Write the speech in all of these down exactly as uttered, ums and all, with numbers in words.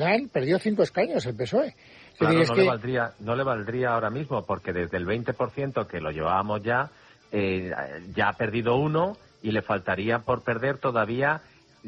perdió cinco escaños el P S O E. Claro, decir, no, es le que... valdría, no le valdría ahora mismo, porque desde el veinte por ciento que lo llevábamos ya, eh, ya ha perdido uno y le faltaría por perder todavía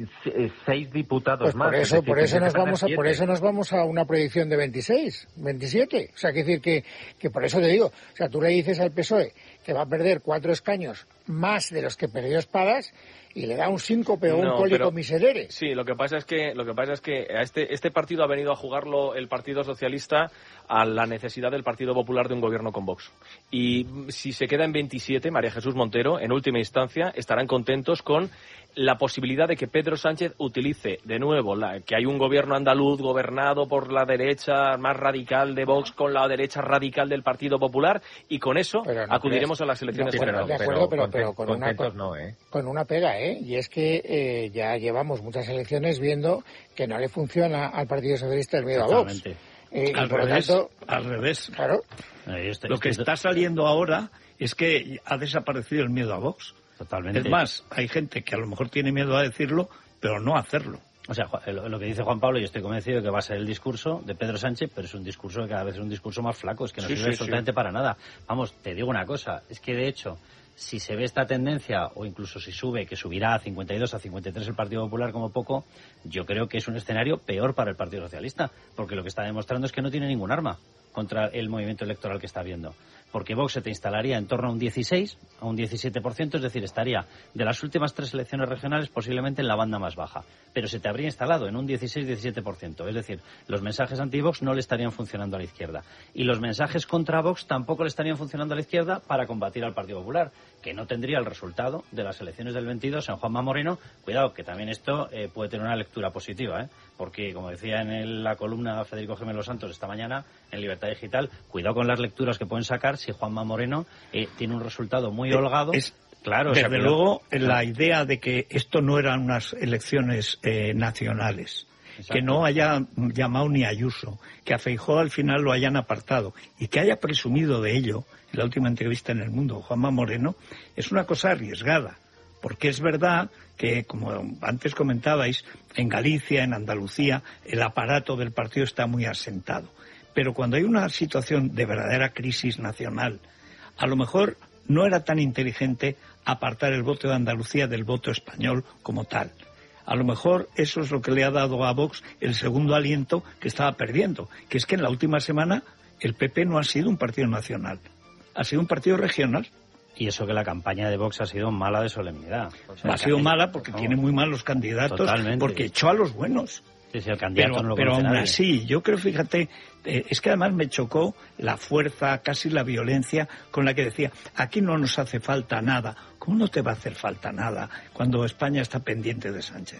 seis diputados pues más. Por eso, decir, por eso nos vamos a, siete. por eso nos vamos a una proyección de veintiséis, veintisiete. O sea, que decir que, que por eso te digo, o sea, tú le dices al P S O E que va a perder cuatro escaños más de los que perdió Espadas y le da un síncope o un No, cólico pero- miserere. Sí, lo que pasa es que lo que pasa es que a este este partido ha venido a jugarlo el Partido Socialista a la necesidad del Partido Popular de un gobierno con Vox. Y si se queda en veintisiete, María Jesús Montero, en última instancia, estarán contentos con la posibilidad de que Pedro Sánchez utilice de nuevo la, que hay un gobierno andaluz gobernado por la derecha más radical de Vox con la derecha radical del Partido Popular, y con eso Pero no acudiremos crees- a las elecciones no, bueno, generales. de acuerdo, pero, conten- pero con, una, contentos con, no, ¿eh? con una pega, ¿eh? Y es que eh, ya llevamos muchas elecciones viendo que no le funciona al Partido Socialista el miedo a Vox. Exactamente. Eh, y Al por lo revés, tanto, al revés. claro, Eh, este- Lo que este- está saliendo ahora es que ha desaparecido el miedo a Vox. Totalmente. Es más, hay gente que a lo mejor tiene miedo a decirlo, pero no a hacerlo. O sea, lo lo que dice Juan Pablo, yo estoy convencido de que va a ser el discurso de Pedro Sánchez, pero es un discurso que cada vez es un discurso más flaco, es que no Sí, sirve sí, absolutamente sí. para nada. Vamos, te digo una cosa, es que de hecho, si se ve esta tendencia, o incluso si sube, que subirá a cincuenta y dos, a cincuenta y tres el Partido Popular como poco, yo creo que es un escenario peor para el Partido Socialista, porque lo que está demostrando es que no tiene ningún arma contra el movimiento electoral que está habiendo. Porque Vox se te instalaría en torno a un dieciséis, a un diecisiete por ciento, es decir, estaría de las últimas tres elecciones regionales posiblemente en la banda más baja. Pero se te habría instalado en un dieciséis diecisiete por ciento. Es decir, los mensajes anti-Vox no le estarían funcionando a la izquierda. Y los mensajes contra Vox tampoco le estarían funcionando a la izquierda para combatir al Partido Popular, que no tendría el resultado de las elecciones del veintidós en Juanma Moreno. Cuidado, que también esto eh, puede tener una lectura positiva, ¿eh? Porque, como decía en el, la columna Federico Gemelo Santos esta mañana, en Libertad Digital, cuidado con las lecturas que pueden sacar si Juanma Moreno eh, tiene un resultado muy holgado. Es, claro, o sea, desde cuidado. luego, la idea de que esto no eran unas elecciones eh, nacionales, Exacto. que no haya llamado ni a Ayuso, que a Feijóo al final lo hayan apartado y que haya presumido de ello en la última entrevista en El Mundo, Juanma Moreno, es una cosa arriesgada. Porque es verdad que, como antes comentabais, en Galicia, en Andalucía, el aparato del partido está muy asentado. Pero cuando hay una situación de verdadera crisis nacional, a lo mejor no era tan inteligente apartar el voto de Andalucía del voto español como tal. A lo mejor eso es lo que le ha dado a Vox el segundo aliento que estaba perdiendo, que es que en la última semana el P P no ha sido un partido nacional, ha sido un partido regional. Y eso que la campaña de Vox ha sido mala de solemnidad. O sea, Ha sido que- mala porque no, tiene muy mal los candidatos, Totalmente. porque echó a los buenos. Sí, sí, el candidato Pero, no lo pero conoce aún nadie. así, yo creo, fíjate, eh, es que además me chocó la fuerza, casi la violencia con la que decía, aquí no nos hace falta nada. ¿Cómo no te va a hacer falta nada cuando España está pendiente de Sánchez?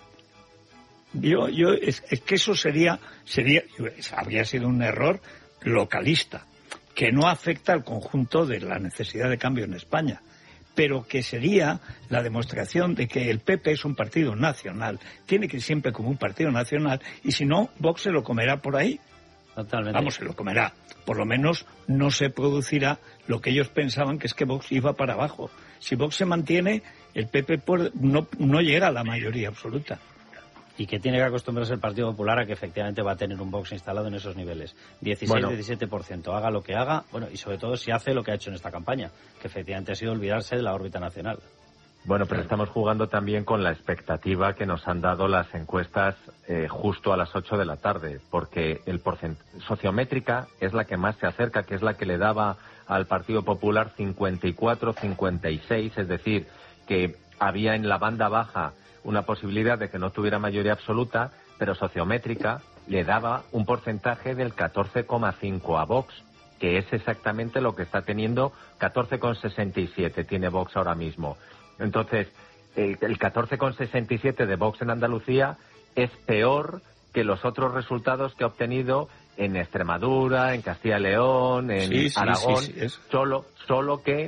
Yo, yo, es, es que eso sería, sería, habría sido un error localista, que no afecta al conjunto de la necesidad de cambio en España, pero que sería la demostración de que el P P es un partido nacional, tiene que ir siempre como un partido nacional, y si no, Vox se lo comerá por ahí. Totalmente. Vamos, se lo comerá. Por lo menos no se producirá lo que ellos pensaban, que es que Vox iba para abajo. Si Vox se mantiene, el P P puede- no, no llega a la mayoría absoluta. Y que tiene que acostumbrarse el Partido Popular a que efectivamente va a tener un Vox instalado en esos niveles. dieciséis, Bueno. diecisiete por ciento. Haga lo que haga, bueno, y sobre todo si hace lo que ha hecho en esta campaña, que efectivamente ha sido olvidarse de la órbita nacional. Bueno, pero estamos jugando también con la expectativa que nos han dado las encuestas eh, justo a las ocho de la tarde, porque el porcent- sociométrica es la que más se acerca, que es la que le daba al Partido Popular cincuenta y cuatro, cincuenta y seis, es decir, que había en la banda baja una posibilidad de que no tuviera mayoría absoluta, pero sociométrica le daba un porcentaje del catorce coma cinco a Vox, que es exactamente lo que está teniendo, catorce coma sesenta y siete tiene Vox ahora mismo. Entonces, eh, el catorce coma sesenta y siete de Vox en Andalucía es peor que los otros resultados que ha obtenido en Extremadura, en Castilla y León, en Sí, sí, Aragón, sí, sí, es. solo, solo que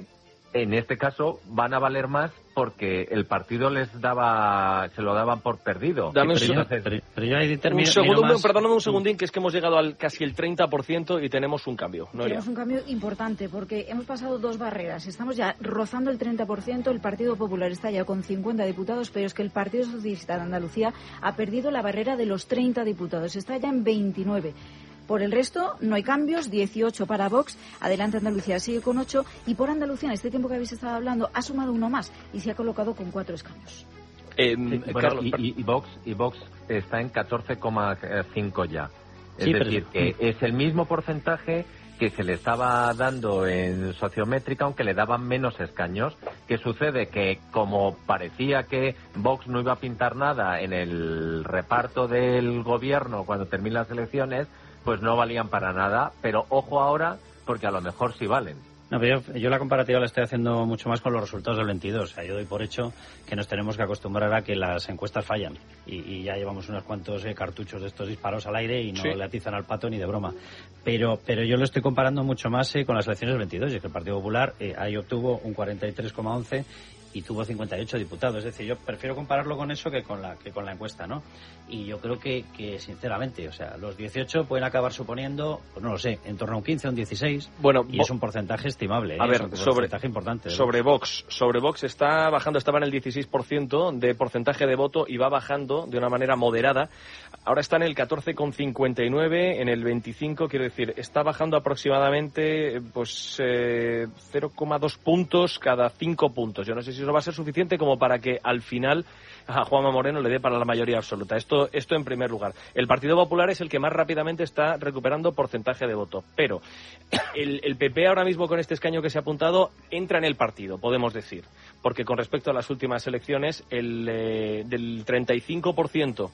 en este caso van a valer más porque el partido les daba, se lo daban por perdido. Dame un, pero, pero, pero, pero yo ahí termino, un segundo, más... perdóname un segundín, que es que hemos llegado al casi el treinta por ciento y tenemos un cambio. ¿No? Tenemos un cambio importante porque hemos pasado dos barreras. Estamos ya rozando el treinta por ciento, el Partido Popular está ya con cincuenta diputados, pero es que el Partido Socialista de Andalucía ha perdido la barrera de los treinta diputados, está ya en veintinueve. Por el resto, no hay cambios, dieciocho para Vox, Adelante Andalucía sigue con ocho, y por Andalucía, en este tiempo que habéis estado hablando, ha sumado uno más y se ha colocado con cuatro escaños. Eh, sí, bueno, Carlos, y, y, y, Vox, y Vox está en catorce coma cinco ya. Es sí, decir, pero... que es el mismo porcentaje que se le estaba dando en sociométrica, aunque le daban menos escaños. ¿Qué sucede? Que como parecía que Vox no iba a pintar nada en el reparto del gobierno cuando terminen las elecciones, pues no valían para nada, pero ojo ahora, porque a lo mejor sí valen. No, pero yo, yo la comparativa la estoy haciendo mucho más con los resultados del veintidós. O sea, yo doy por hecho que nos tenemos que acostumbrar a que las encuestas fallan. Y, y ya llevamos unos cuantos eh, cartuchos de estos disparos al aire y no sí. le atizan al pato ni de broma. Pero pero yo lo estoy comparando mucho más eh, con las elecciones del veintidós. Y es que el Partido Popular eh, ahí obtuvo un cuarenta y tres coma once y tuvo cincuenta y ocho diputados. Es decir, yo prefiero compararlo con eso que con la que con la encuesta, ¿no? Y yo creo que, que sinceramente, o sea, los dieciocho pueden acabar suponiendo, pues no lo sé, en torno a un quince, un dieciséis, bueno, y es un porcentaje estimable, ¿eh? A ver, es un sobre, porcentaje importante. Sobre Vox. Vox, sobre Vox está bajando, estaba en el dieciséis por ciento de porcentaje de voto y va bajando de una manera moderada. Ahora está en el catorce coma cincuenta y nueve, en el veinticinco, quiero decir, está bajando aproximadamente pues eh, cero coma dos puntos cada cinco puntos. Yo no sé si eso va a ser suficiente como para que al final a Juanma Moreno le dé para la mayoría absoluta. Esto, esto en primer lugar. El Partido Popular es el que más rápidamente está recuperando porcentaje de voto, pero el, el P P ahora mismo con este escaño que se ha apuntado entra en el partido, podemos decir, porque con respecto a las últimas elecciones, el eh, del treinta y cinco por ciento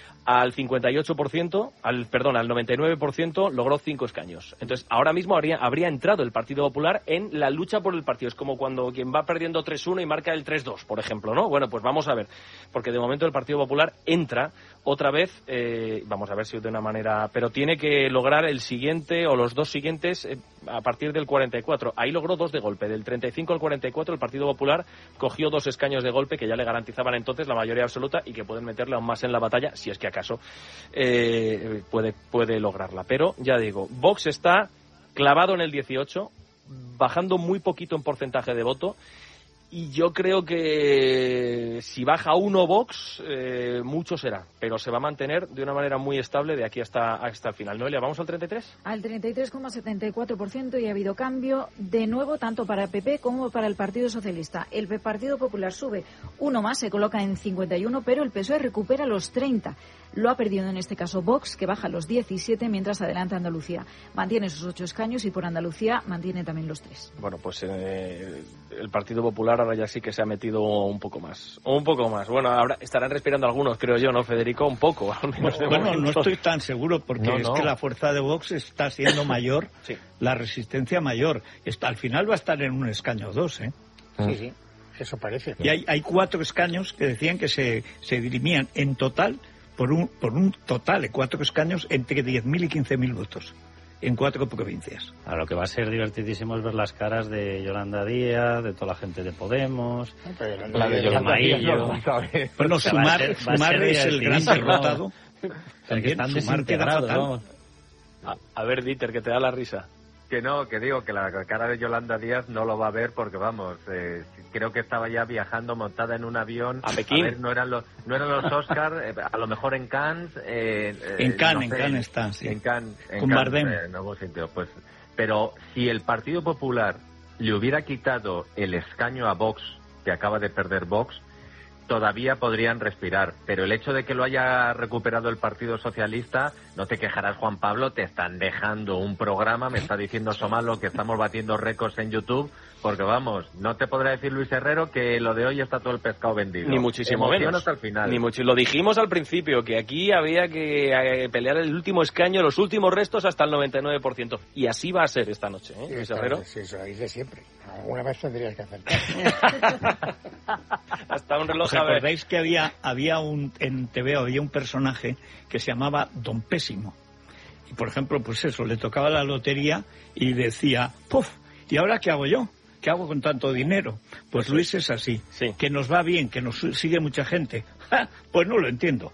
al cincuenta y ocho por ciento, al perdón, al noventa y nueve por ciento logró cinco escaños. Entonces, ahora mismo habría, habría entrado el Partido Popular en la lucha por el partido. Es como cuando quien va perdiendo tres uno y marca el tres dos, por ejemplo, ¿no? Bueno, pues vamos a ver, porque de momento el Partido Popular entra otra vez, eh, vamos a ver si de una manera, pero tiene que lograr el siguiente o los dos siguientes eh, a partir del cuarenta y cuatro. Ahí logró dos de golpe, del treinta y cinco al cuarenta y cuatro el Partido Popular cogió dos escaños de golpe que ya le garantizaban entonces la mayoría absoluta y que pueden meterle aún más en la batalla, si es que acaso eh, puede, puede lograrla. Pero ya digo, Vox está clavado en el dieciocho, bajando muy poquito en porcentaje de voto. Y yo creo que si baja uno Vox, eh, mucho será, pero se va a mantener de una manera muy estable de aquí hasta, hasta el final. Noelia, ¿vamos al treinta y tres? Al treinta y tres coma setenta y cuatro por ciento y ha habido cambio de nuevo tanto para el P P como para el Partido Socialista. El Partido Popular sube uno más, se coloca en cincuenta y uno, pero el P S O E recupera los treinta. Lo ha perdido en este caso Vox, que baja los diecisiete, mientras Adelante Andalucía mantiene sus ocho escaños y por Andalucía mantiene también los tres. Bueno, pues eh, el Partido Popular ahora ya sí que se ha metido un poco más. Un poco más. Bueno, ahora estarán respirando algunos, creo yo, ¿no, Federico? Un poco, al menos de Bueno, momento. no estoy tan seguro porque no, es no. que la fuerza de Vox está siendo mayor, sí. La resistencia mayor. Está, al final va a estar en un escaño o dos, ¿eh? Sí, sí, eso parece. Y hay, hay cuatro escaños que decían que se, se dirimían en total por un, por un total de cuatro escaños entre diez mil y quince mil votos en cuatro provincias. A lo que va a ser divertidísimo es ver las caras de Yolanda Díaz, de toda la gente de Podemos, pero la de Yolanda Díaz. No, bueno, Sumar, ser, Sumar es el gran derrotado. También están desintegrados. A, a ver, Dieter, que te da la risa. Que no, que digo que la cara de Yolanda Díaz no lo va a ver porque, vamos, eh, creo que estaba ya viajando montada en un avión. A Pekín. A ver, no eran los, no eran los Oscars, eh, a lo mejor en Cannes. Eh, en Cannes, no sé, en Cannes está, sí. En Cannes. En Con Cannes, Bardem. Eh, en algún sitio, pues. Pero si el Partido Popular le hubiera quitado el escaño a Vox, que acaba de perder Vox, todavía podrían respirar, pero el hecho de que lo haya recuperado el Partido Socialista, no te quejarás, Juan Pablo, te están dejando un programa, me está diciendo Somalo que estamos batiendo récords en YouTube, porque vamos, no te podrá decir Luis Herrero que lo de hoy está todo el pescado vendido. Ni muchísimo Emoción menos. hasta el final. Ni mucho. Lo dijimos al principio, que aquí había que eh, pelear el último escaño, los últimos restos hasta el noventa y nueve por ciento. Y así va a ser esta noche, ¿eh, sí, Luis Herrero? Sí, eso lo dice siempre. Alguna vez tendrías que acertar. Hasta un reloj. ¿Os acordáis que había, había un, en T V había un personaje que se llamaba Don Pésimo? Y por ejemplo, pues eso, le tocaba la lotería y decía, ¡puf! ¿Y ahora qué hago yo? ¿qué hago con tanto dinero? Pues Luis es así, sí. Que nos va bien, que nos sigue mucha gente. ¡Ja! Pues no lo entiendo.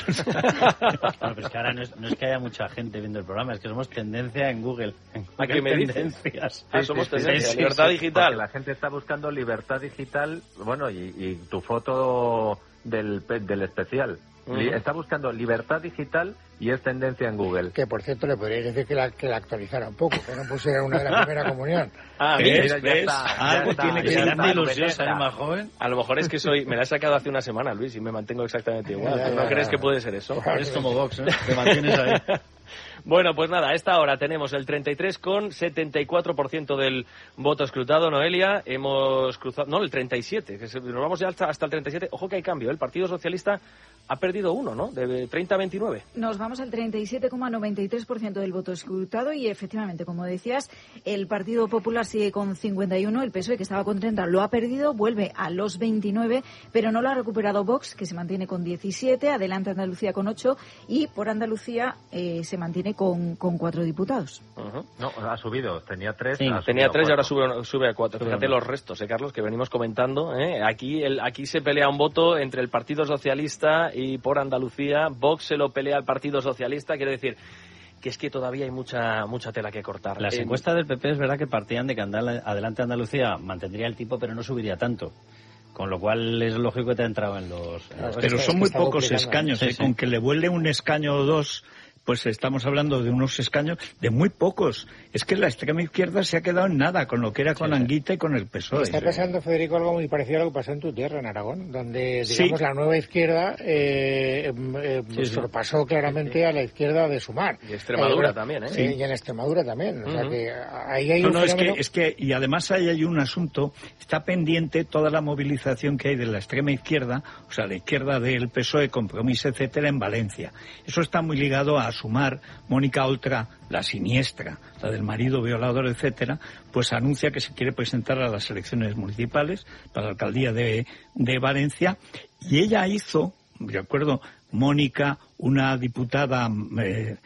Bueno, pues que ahora no es, no es que haya mucha gente viendo el programa, es que somos tendencia en Google. En ¿A qué me tendencias. Ah, somos Sí, sí, tendencia, sí, libertad sí, digital. porque la gente está buscando libertad digital, bueno, y, y tu foto del, del especial. Uh-huh. Está buscando libertad digital y es tendencia en Google. Que, por cierto, le podríais decir que la, que la actualizara un poco, que no pusiera una de la primera comunión. Ah, ¿Ves? mira, Mira, ya ¿Ves? está, ya Algo está, tiene que ya ser está, de ilusión, ya está. salir más joven. a lo mejor es que soy, me la he sacado hace una semana, Luis, y me mantengo exactamente igual. Ya, ya, ¿No ya, crees ya. que puede ser eso? Es como Vox, ¿eh? Te mantienes ahí. Bueno, pues nada, a esta hora tenemos el treinta y tres coma setenta y cuatro por ciento del voto escrutado, Noelia. Hemos cruzado, no, el treinta y siete, que se, nos vamos ya hasta, hasta el treinta y siete. Ojo que hay cambio, ¿eh? El Partido Socialista ha perdido uno, ¿no? De treinta a veintinueve. Nos vamos al treinta y siete coma noventa y tres por ciento del voto escrutado y, efectivamente, como decías, el Partido Popular sigue con cincuenta y uno, el P S O E, que estaba con treinta, lo ha perdido, vuelve a los veintinueve, pero no lo ha recuperado Vox, que se mantiene con diecisiete, Adelante Andalucía con ocho y por Andalucía eh, se mantiene con, con cuatro diputados. Uh-huh. No, ha subido, tenía tres. Sí, ha Tenía subido tres y ahora cuatro. sube, sube a cuatro. Sube Fíjate uno. los restos, ¿eh, Carlos? Que venimos comentando. ¿eh? Aquí, el, aquí se pelea un voto entre el Partido Socialista y por Andalucía. Vox se lo pelea al Partido Socialista. Quiere decir que es que todavía hay mucha mucha tela que cortar. Las Eh, encuestas del P P es verdad que partían de que Andal- Adelante Andalucía mantendría el tipo, pero no subiría tanto. Con lo cual es lógico que te ha entrado en los... en los- Pero es son que muy está pocos duplicando. escaños, Sí, ¿eh? sí. Con que le vuele un escaño o dos, pues estamos hablando de unos escaños de muy pocos. Es que la extrema izquierda se ha quedado en nada con lo que era con Sí, sí. Anguita y con el P S O E. Está pasando, Federico, algo muy parecido a lo que pasó en tu tierra, en Aragón, donde, Sí. digamos, la nueva izquierda eh, eh, Sí, sí. sorpasó claramente a la izquierda de Sumar. Y Extremadura Eh, también, ¿eh? Sí, y en Extremadura también. O sea Ujú. que ahí hay No, un no, es que, fenómeno... es que, y además ahí hay un asunto, está pendiente toda la movilización que hay de la extrema izquierda, o sea, la izquierda del P S O E, Compromiso, etcétera, en Valencia. Eso está muy ligado a Sumar. Mónica Oltra, la siniestra, la del marido violador, etcétera, pues anuncia que se quiere presentar a las elecciones municipales para la alcaldía de, de Valencia, y ella hizo, de acuerdo, Mónica, una diputada eh,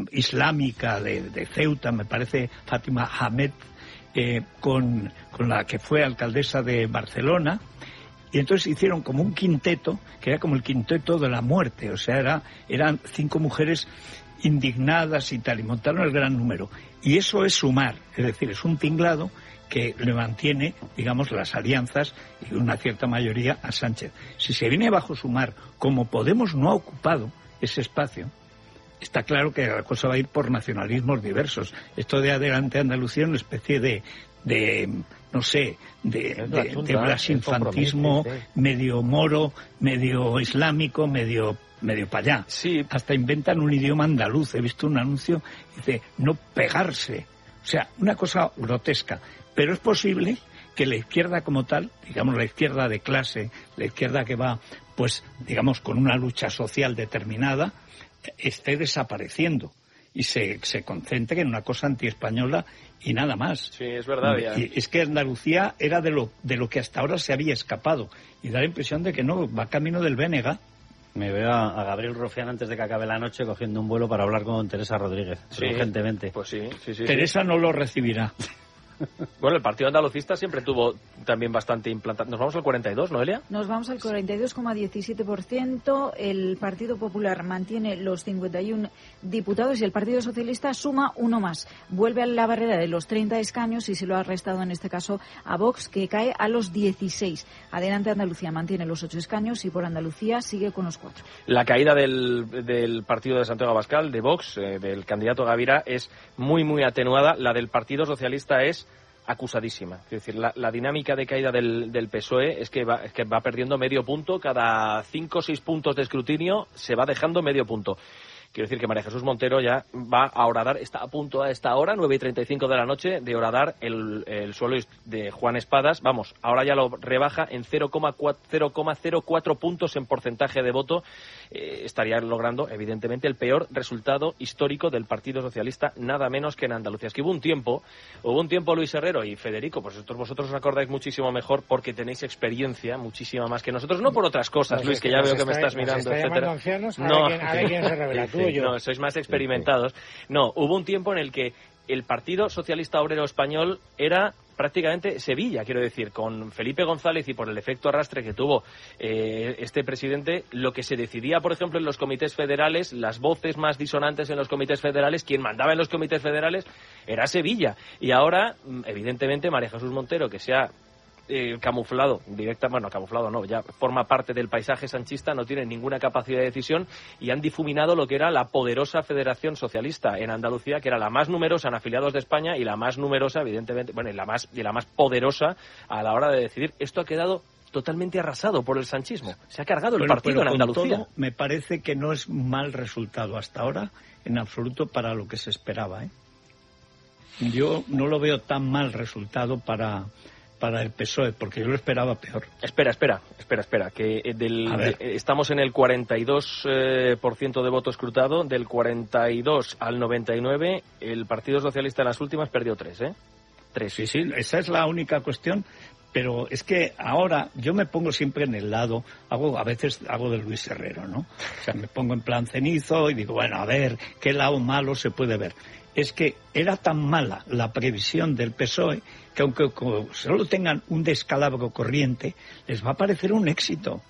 islámica de, de Ceuta, me parece, Fátima Hamed, eh, con, con la que fue alcaldesa de Barcelona, y entonces hicieron como un quinteto, que era como el quinteto de la muerte, o sea, era, eran cinco mujeres indignadas y tal, y montaron el gran número. Y eso es Sumar, es decir, es un tinglado que le mantiene, digamos, las alianzas y una cierta mayoría a Sánchez. Si se viene bajo Sumar, como Podemos no ha ocupado ese espacio, está claro que la cosa va a ir por nacionalismos diversos. Esto de Adelante Andalucía es una especie de, de no sé, de, Es la de, chunta, de el blasinfantismo compromiso, sí. medio moro, medio islámico, medio medio para allá. Sí. Hasta inventan un idioma andaluz. He visto un anuncio, dice, no pegarse. O sea, una cosa grotesca. Pero es posible que la izquierda como tal, digamos la izquierda de clase, la izquierda que va, pues, digamos, con una lucha social determinada, esté desapareciendo y se, se concentre en una cosa antiespañola y nada más. Sí, es verdad. Ya. Y es que Andalucía era de lo, de lo que hasta ahora se había escapado. Y da la impresión de que no, va camino del B N G. Me veo a, a Gabriel Rufián antes de que acabe la noche cogiendo un vuelo para hablar con Teresa Rodríguez, Sí. urgentemente. Pues sí, sí, sí. Teresa sí. no lo recibirá. Bueno, el Partido Andalucista siempre tuvo también bastante implantado. Nos vamos al cuarenta y dos, Noelia. Nos vamos al cuarenta y dos coma diecisiete por ciento. El Partido Popular mantiene los cincuenta y uno diputados y el Partido Socialista suma uno más. Vuelve a la barrera de los treinta escaños y se lo ha restado en este caso a Vox, que cae a los dieciséis. Adelante Andalucía mantiene los ocho escaños y por Andalucía sigue con los cuatro. La caída del, del partido de Santiago Abascal, de Vox, eh, del candidato Gavira, es muy, muy atenuada. La del Partido Socialista es acusadísima. Es decir, la, la dinámica de caída del, del P S O E es que, va, es que va perdiendo medio punto. Cada cinco o seis puntos de escrutinio se va dejando medio punto. Quiero decir que María Jesús Montero ya va a horadar, está a punto a esta hora, nueve y treinta y cinco de la noche, de horadar el, el suelo de Juan Espadas. Vamos, ahora ya lo rebaja en cero coma cero cuatro puntos en porcentaje de voto. Eh, estaría logrando, evidentemente, el peor resultado histórico del Partido Socialista, nada menos que en Andalucía. Es que hubo un tiempo, hubo un tiempo Luis Herrero y Federico, pues vosotros, vosotros os acordáis muchísimo mejor porque tenéis experiencia, muchísima más que nosotros, no por otras cosas, Nos Luis, está- que ya nos veo que está- me estás nos mirando, está etcétera. llamando ancianos, a No, ver quién- a ver quién se revela, tú o yo. no, sois más experimentados. No, hubo un tiempo en el que el Partido Socialista Obrero Español era prácticamente Sevilla, quiero decir, con Felipe González y por el efecto arrastre que tuvo eh, este presidente, lo que se decidía, por ejemplo, en los comités federales, las voces más disonantes en los comités federales, quien mandaba en los comités federales era Sevilla. Y ahora, evidentemente, María Jesús Montero, que se ha Eh, camuflado, directa, bueno, camuflado no, ya forma parte del paisaje sanchista, no tiene ninguna capacidad de decisión y han difuminado lo que era la poderosa Federación Socialista en Andalucía, que era la más numerosa en afiliados de España y la más numerosa, evidentemente, bueno, y la más, y la más poderosa a la hora de decidir. Esto ha quedado totalmente arrasado por el sanchismo. Se ha cargado el bueno, partido pero en Andalucía. Todo, me parece que no es mal resultado hasta ahora, en absoluto, para lo que se esperaba, ¿eh? Yo no lo veo tan mal resultado para... para el P S O E, porque yo lo esperaba peor. Espera, espera, espera, espera, que del, de, estamos en el cuarenta y dos por ciento eh, por ciento de voto escrutado, del cuarenta y dos al noventa y nueve, el Partido Socialista en las últimas perdió tres, ¿eh? Tres. Sí, sí, esa es la única cuestión, pero es que ahora yo me pongo siempre en el lado, hago a veces hago de Luis Herrero, ¿no? O sea, me pongo en plan cenizo y digo, bueno, a ver, ¿qué lado malo se puede ver? Es que era tan mala la previsión del P S O E que aunque solo tengan un descalabro corriente, les va a parecer un éxito.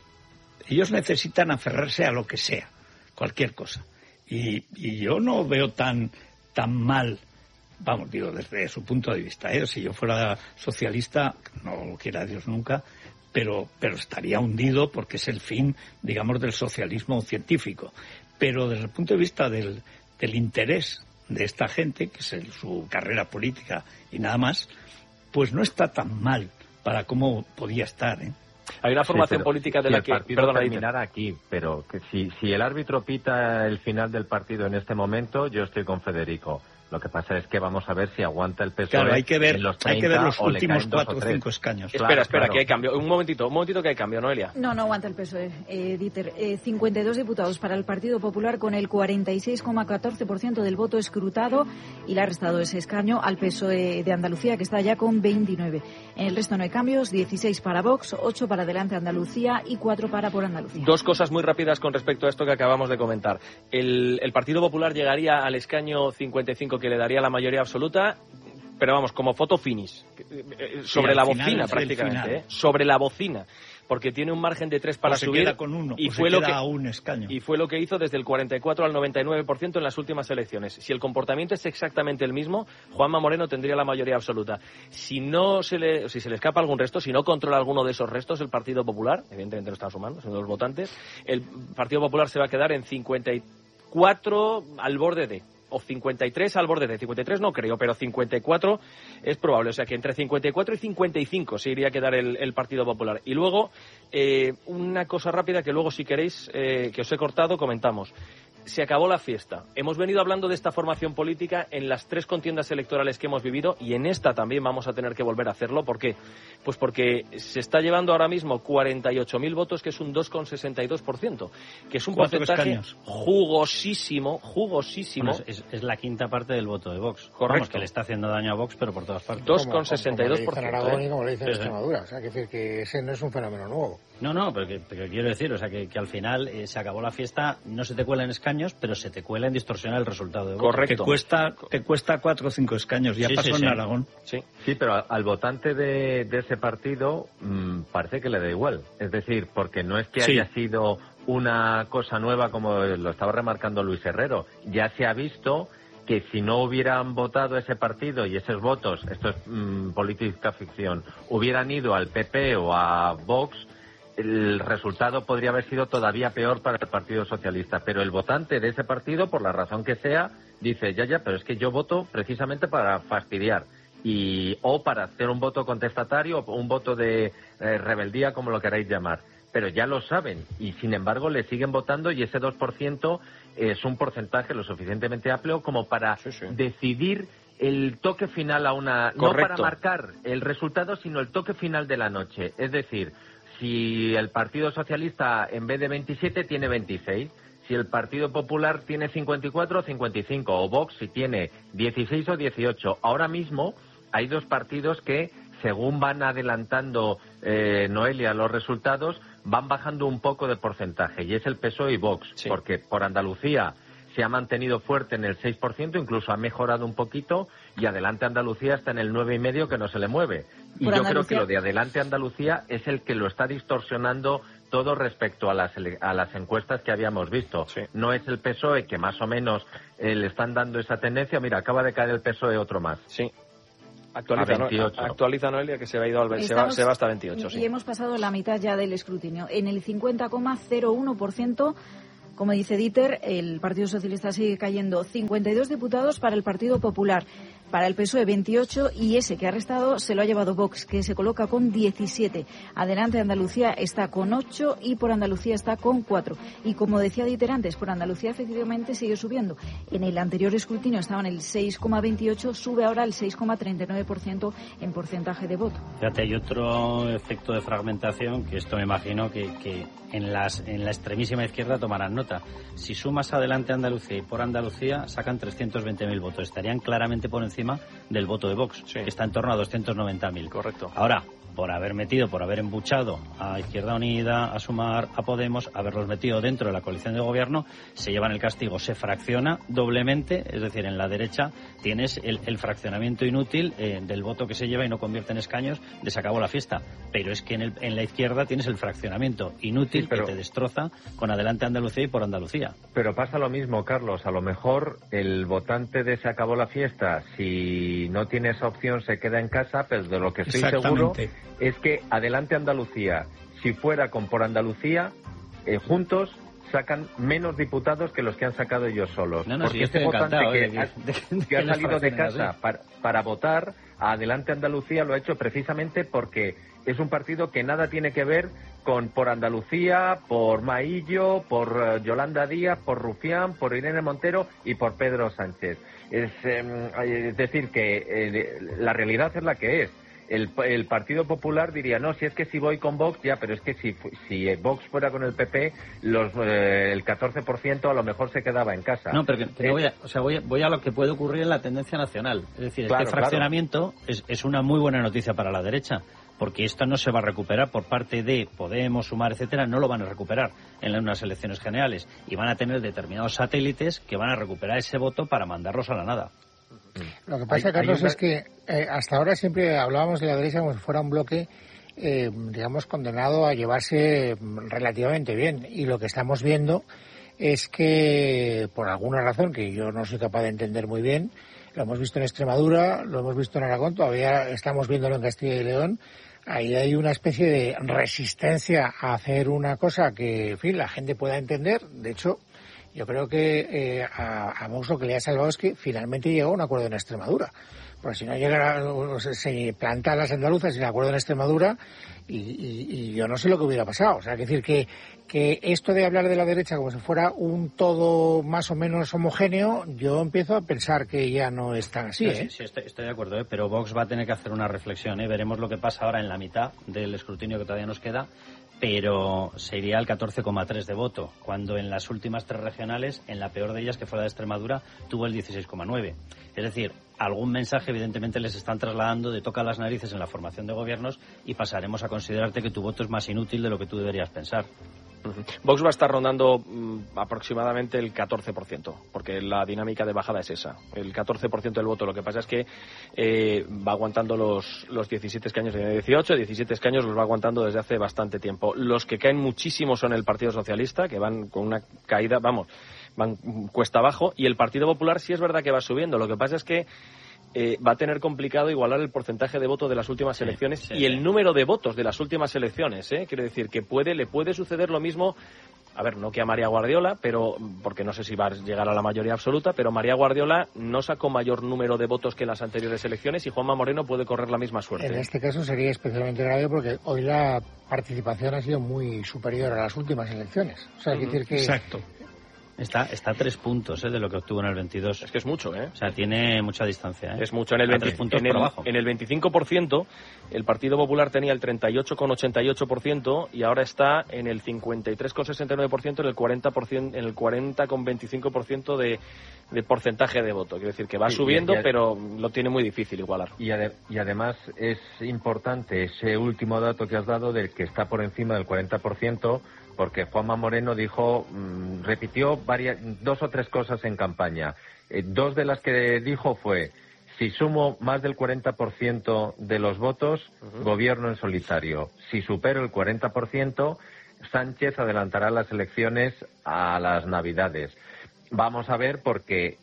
Ellos necesitan aferrarse a lo que sea, cualquier cosa. Y, y yo no veo tan, tan mal, vamos, digo, desde su punto de vista, ¿eh? Si yo fuera socialista, no lo quiera Dios nunca, pero, pero estaría hundido porque es el fin, digamos, del socialismo científico. Pero desde el punto de vista del, del interés de esta gente, que es el, su carrera política y nada más, pues no está tan mal para cómo podía estar, ¿eh? Hay una formación sí, política de si la el que... partido Perdona, terminara aquí, pero que si, si el árbitro pita el final del partido en este momento, yo estoy con Federico. Lo que pasa es que vamos a ver si aguanta el P S O E. Claro, hay que ver, en los hay que ver los últimos cuatro o tres. cinco escaños. Espera, Claro, espera, claro. que hay cambio. Un momentito, un momentito que hay cambio, Noelia. No, no aguanta el P S O E, eh, Dieter. Eh, cincuenta y dos diputados para el Partido Popular con el cuarenta y seis coma catorce por ciento del voto escrutado y le ha restado ese escaño al P S O E de Andalucía, que está ya con veintinueve. En el resto no hay cambios, dieciséis para Vox, ocho para Adelante Andalucía y cuatro para Por Andalucía. Dos cosas muy rápidas con respecto a esto que acabamos de comentar. El, el Partido Popular llegaría al escaño cincuenta y cinco que le daría la mayoría absoluta, pero vamos, como foto finish, sobre sí, la final, bocina sí, prácticamente, ¿eh? Sobre la bocina, porque tiene un margen de tres para o se subir queda con uno, y o fue se lo queda que a un escaño. y fue lo que hizo desde el cuarenta y cuatro al noventa y nueve por ciento en las últimas elecciones. Si el comportamiento es exactamente el mismo, Juanma Moreno tendría la mayoría absoluta. Si no se le, si se le escapa algún resto, si no controla alguno de esos restos el Partido Popular, evidentemente no están sumando, son los votantes, el Partido Popular se va a quedar en cincuenta y cuatro al borde de, o cincuenta y tres al borde de, cincuenta y tres no creo, pero cincuenta y cuatro es probable, o sea que entre cincuenta y cuatro y cincuenta y cinco se iría a quedar el, el Partido Popular. Y luego, eh, una cosa rápida que luego si queréis, eh, que os he cortado, comentamos. Se acabó la fiesta. Hemos venido hablando de esta formación política en las tres contiendas electorales que hemos vivido y en esta también vamos a tener que volver a hacerlo. ¿Por qué? Pues porque se está llevando ahora mismo cuarenta y ocho mil votos, que es un dos coma sesenta y dos por ciento, que es un Cuatro porcentaje escaños. jugosísimo, jugosísimo. Bueno, es, es la quinta parte del voto de Vox. Correcto. Vamos, que le está haciendo daño a Vox, pero por todas partes. dos coma sesenta y dos por ciento. Como, como le dicen en Aragón y como le dicen en Sí, sí. Extremadura. O sea, que decir que ese no es un fenómeno nuevo. No, no, pero, que, pero quiero decir, o sea, que, que al final eh, se acabó la fiesta, no se te cuela en escaños, pero se te cuela en distorsionar el resultado de Vox. Correcto. Te cuesta, te cuesta cuatro o cinco escaños, ya Sí, pasó sí, en sí. Aragón. Sí. Sí, pero al votante de, de ese partido mmm, parece que le da igual. Es decir, porque no es que Sí. haya sido una cosa nueva como lo estaba remarcando Luis Herrero. Ya se ha visto que si no hubieran votado ese partido y esos votos, esto es mmm, política ficción, hubieran ido al P P o a Vox, el resultado podría haber sido todavía peor para el Partido Socialista. Pero el votante de ese partido, por la razón que sea, dice, ya, ya, pero es que yo voto precisamente para fastidiar. Y, o para hacer un voto contestatario o un voto de eh, rebeldía, como lo queráis llamar. Pero ya lo saben y, sin embargo, le siguen votando y ese dos por ciento es un porcentaje lo suficientemente amplio como para Sí, sí. decidir el toque final a una... Correcto. No para marcar el resultado, sino el toque final de la noche. Es decir, si el Partido Socialista en vez de veintisiete tiene veintiséis, si el Partido Popular tiene cincuenta y cuatro o cincuenta y cinco, o Vox si tiene dieciséis o dieciocho. Ahora mismo hay dos partidos que, según van adelantando eh, Noelia los resultados, van bajando un poco de porcentaje, y es el P S O E y Vox, Sí. porque por Andalucía, se ha mantenido fuerte en el seis por ciento, incluso ha mejorado un poquito, y Adelante Andalucía está en el nueve coma cinco por ciento, que no se le mueve. Y yo Andalucía... creo que lo de Adelante Andalucía es el que lo está distorsionando todo respecto a las, a las encuestas que habíamos visto. Sí. No es el P S O E, que más o menos eh, le están dando esa tendencia. Mira, acaba de caer el P S O E otro más. Sí. Actualiza, ¿no? Actualiza, Noelia, que se va, ido al, se, va, se va hasta veintiocho. Sí. Y hemos pasado la mitad ya del escrutinio. En el cincuenta coma cero uno por ciento, como dice Dieter, el Partido Socialista sigue cayendo. cincuenta y dos diputados para el Partido Popular. Para el P S O E veintiocho, y ese que ha restado se lo ha llevado Vox, que se coloca con diecisiete. Adelante Andalucía está con ocho y Por Andalucía está con cuatro. Y como decía Dieter antes, Por Andalucía efectivamente sigue subiendo. En el anterior escrutinio estaba en el seis coma veintiocho, sube ahora al seis coma treinta y nueve por ciento en porcentaje de voto. Fíjate, hay otro efecto de fragmentación que esto me imagino que, que en, las, en la extremísima izquierda tomarán nota. Si sumas Adelante Andalucía y Por Andalucía, sacan trescientos veinte mil votos. Estarían claramente por encima del voto de Vox, sí, que está en torno a doscientos noventa mil. Correcto. Ahora, por haber metido, por haber embuchado a Izquierda Unida, a Sumar, a Podemos, haberlos metido dentro de la coalición de gobierno, se llevan el castigo, se fracciona doblemente, es decir, en la derecha tienes el, el fraccionamiento inútil eh, del voto que se lleva y no convierte en escaños, de se acabó la fiesta. Pero es que en, el, en la izquierda tienes el fraccionamiento inútil, sí, pero... que te destroza con Adelante Andalucía y Por Andalucía. Pero pasa lo mismo, Carlos, a lo mejor el votante de se acabó la fiesta, si no tiene esa opción se queda en casa, pero de lo que estoy seguro es que Adelante Andalucía, si fuera con Por Andalucía, eh, juntos sacan menos diputados que los que han sacado ellos solos. No, no, porque sí, este votante de, que, de, ha, de, de, que ha salido de casa para, para votar a Adelante Andalucía lo ha hecho precisamente porque es un partido que nada tiene que ver con Por Andalucía, por Maillo, por uh, Yolanda Díaz, por Rufián, por Irene Montero y por Pedro Sánchez. Es, eh, es decir, que eh, la realidad es la que es. El, el Partido Popular diría, no, si es que si voy con Vox, ya, pero es que si, si Vox fuera con el P P, los, eh, el catorce por ciento a lo mejor se quedaba en casa. No, pero que, que eh, voy, a, o sea, voy, a, voy a lo que puede ocurrir en la tendencia nacional. Es decir, claro, este fraccionamiento claro. es, es una muy buena noticia para la derecha, porque esto no se va a recuperar por parte de Podemos, Sumar, etcétera, no lo van a recuperar en unas elecciones generales y van a tener determinados satélites que van a recuperar ese voto para mandarlos a la nada. Lo que pasa, hay, Carlos, una... es que eh, hasta ahora siempre hablábamos de la derecha como si fuera un bloque, eh, digamos, condenado a llevarse relativamente bien. Y lo que estamos viendo es que, por alguna razón que yo no soy capaz de entender muy bien, lo hemos visto en Extremadura, lo hemos visto en Aragón, todavía estamos viéndolo en Castilla y León. Ahí hay una especie de resistencia a hacer una cosa que, en fin, la gente pueda entender. De hecho, yo creo que eh, a, a Vox lo que le ha salvado es que finalmente llegó a un acuerdo en Extremadura. Porque si no llegara, se planta las andaluzas sin acuerdo en Extremadura y, y, y yo no sé lo que hubiera pasado. O sea, es decir, que, que esto de hablar de la derecha como si fuera un todo más o menos homogéneo, yo empiezo a pensar que ya no es tan así, ¿eh? Sí, sí, estoy, estoy de acuerdo, ¿eh? Pero Vox va a tener que hacer una reflexión, ¿eh? Veremos lo que pasa ahora en la mitad del escrutinio que todavía nos queda, pero se iría al catorce coma tres de voto, cuando en las últimas tres regionales, en la peor de ellas, que fue la de Extremadura, tuvo el dieciséis coma nueve. Es decir, algún mensaje evidentemente les están trasladando de toca las narices en la formación de gobiernos y pasaremos a considerarte que tu voto es más inútil de lo que tú deberías pensar. Vox va a estar rondando mmm, aproximadamente el catorce por ciento, porque la dinámica de bajada es esa, el catorce por ciento del voto. Lo que pasa es que eh, va aguantando los, los diecisiete escaños de dieciocho, diecisiete escaños los va aguantando desde hace bastante tiempo. Los que caen muchísimo son el Partido Socialista, que van con una caída, vamos, van cuesta abajo, y el Partido Popular sí es verdad que va subiendo. Lo que pasa es que Eh, va a tener complicado igualar el porcentaje de votos de las últimas elecciones sí, sí, y el sí. número de votos de las últimas elecciones, ¿eh? Quiero decir que puede, le puede suceder lo mismo, a ver, no que a María Guardiola, pero porque no sé si va a llegar a la mayoría absoluta, pero María Guardiola no sacó mayor número de votos que en las anteriores elecciones y Juanma Moreno puede correr la misma suerte. En este caso sería especialmente grave porque hoy la participación ha sido muy superior a las últimas elecciones. O sea, hay que decir que... Exacto. Está, está a tres puntos ¿eh? de lo que obtuvo en el veintidós. Es que es mucho, ¿eh? O sea, tiene mucha distancia, ¿eh? Es mucho. En el, veinte, puntos en, el, en el veinticinco por ciento, el Partido Popular tenía el treinta y ocho coma ochenta y ocho por ciento y ahora está en el cincuenta y tres coma sesenta y nueve por ciento, en el cuarenta por ciento, en el cuarenta coma veinticinco por ciento de, de porcentaje de voto. Quiere decir que va sí, subiendo, y, y, pero lo tiene muy difícil igualar. Y, ade, y además es importante ese último dato que has dado, del que está por encima del cuarenta por ciento, porque Juanma Moreno dijo, mmm, repitió varias, dos o tres cosas en campaña. Eh, dos de las que dijo fue, si sumo más del cuarenta por ciento de los votos, uh-huh. gobierno en solitario. Si supero el cuarenta por ciento, Sánchez adelantará las elecciones a las Navidades. Vamos a ver, porque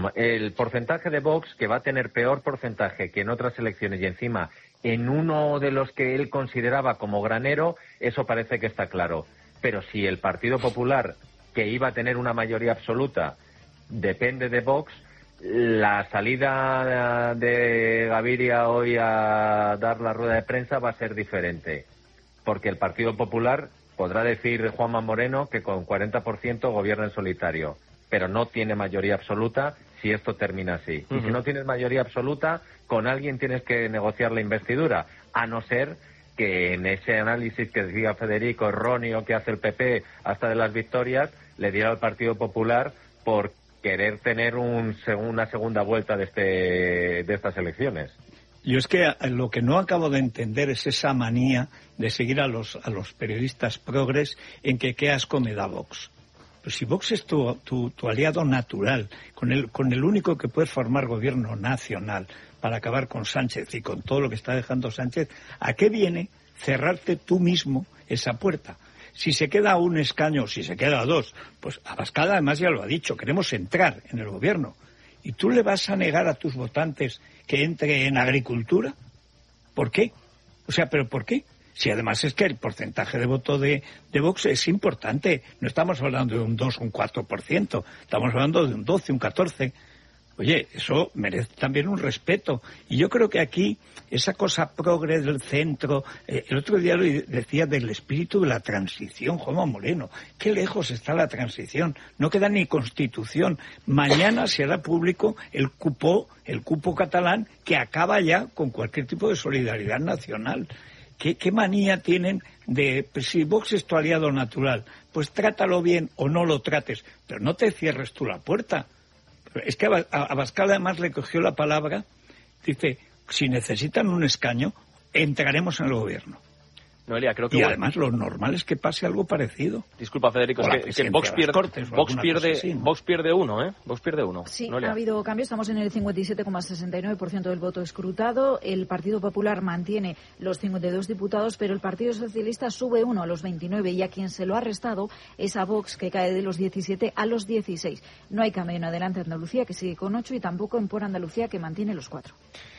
el porcentaje de Vox, que va a tener peor porcentaje que en otras elecciones y encima en uno de los que él consideraba como granero, eso parece que está claro. Pero si el Partido Popular, que iba a tener una mayoría absoluta, depende de Vox, la salida de Gaviria hoy a dar la rueda de prensa va a ser diferente. Porque el Partido Popular podrá decir Juanma Moreno que con cuarenta por ciento gobierna en solitario, pero no tiene mayoría absoluta si esto termina así. Uh-huh. Y si no tienes mayoría absoluta, con alguien tienes que negociar la investidura, a no ser que en ese análisis que decía Federico erróneo que hace el P P hasta de las victorias, le diera al Partido Popular por querer tener un, una segunda vuelta de, este, de estas elecciones. Yo es que lo que no acabo de entender es esa manía de seguir a los, a los periodistas progres en que qué asco me da Vox. Pues si Vox es tu, tu, tu aliado natural, con el, con el único que puede formar gobierno nacional para acabar con Sánchez y con todo lo que está dejando Sánchez, ¿a qué viene cerrarte tú mismo esa puerta? Si se queda un escaño, si se queda dos, pues Abascal además ya lo ha dicho, queremos entrar en el gobierno. ¿Y tú le vas a negar a tus votantes que entre en agricultura? ¿Por qué? O sea, ¿pero por qué? Si además es que el porcentaje de voto de, de Vox es importante. No estamos hablando de un dos o un cuatro por ciento, estamos hablando de un doce, un catorce por ciento. Oye, eso merece también un respeto. Y yo creo que aquí, esa cosa progre del centro, eh, el otro día lo decía del espíritu de la transición, Juanma Moreno. Qué lejos está la transición. No queda ni constitución. Mañana se hará público el cupo, el cupo catalán, que acaba ya con cualquier tipo de solidaridad nacional. ¿Qué, qué manía tienen de, pues, si Vox es tu aliado natural, pues trátalo bien o no lo trates, pero no te cierres tú la puerta. Es que a Abascal además le cogió la palabra, dice, si necesitan un escaño, entraremos en el gobierno. Noelia, creo que y bueno. además lo normal es que pase algo parecido. Disculpa, Federico, es que, que Vox pierde, Cortes, Vox pierde, así, ¿no? Vox pierde uno, ¿eh? Vox pierde uno. Sí, Noelia. Ha habido cambios, estamos en el cincuenta y siete coma sesenta y nueve por ciento del voto escrutado, el Partido Popular mantiene los cincuenta y dos diputados, pero el Partido Socialista sube uno a los veintinueve y a quien se lo ha restado es a Vox, que cae de los diecisiete a los dieciséis. No hay cambio en Adelante Andalucía, que sigue con ocho, y tampoco en Por Andalucía, que mantiene los cuatro.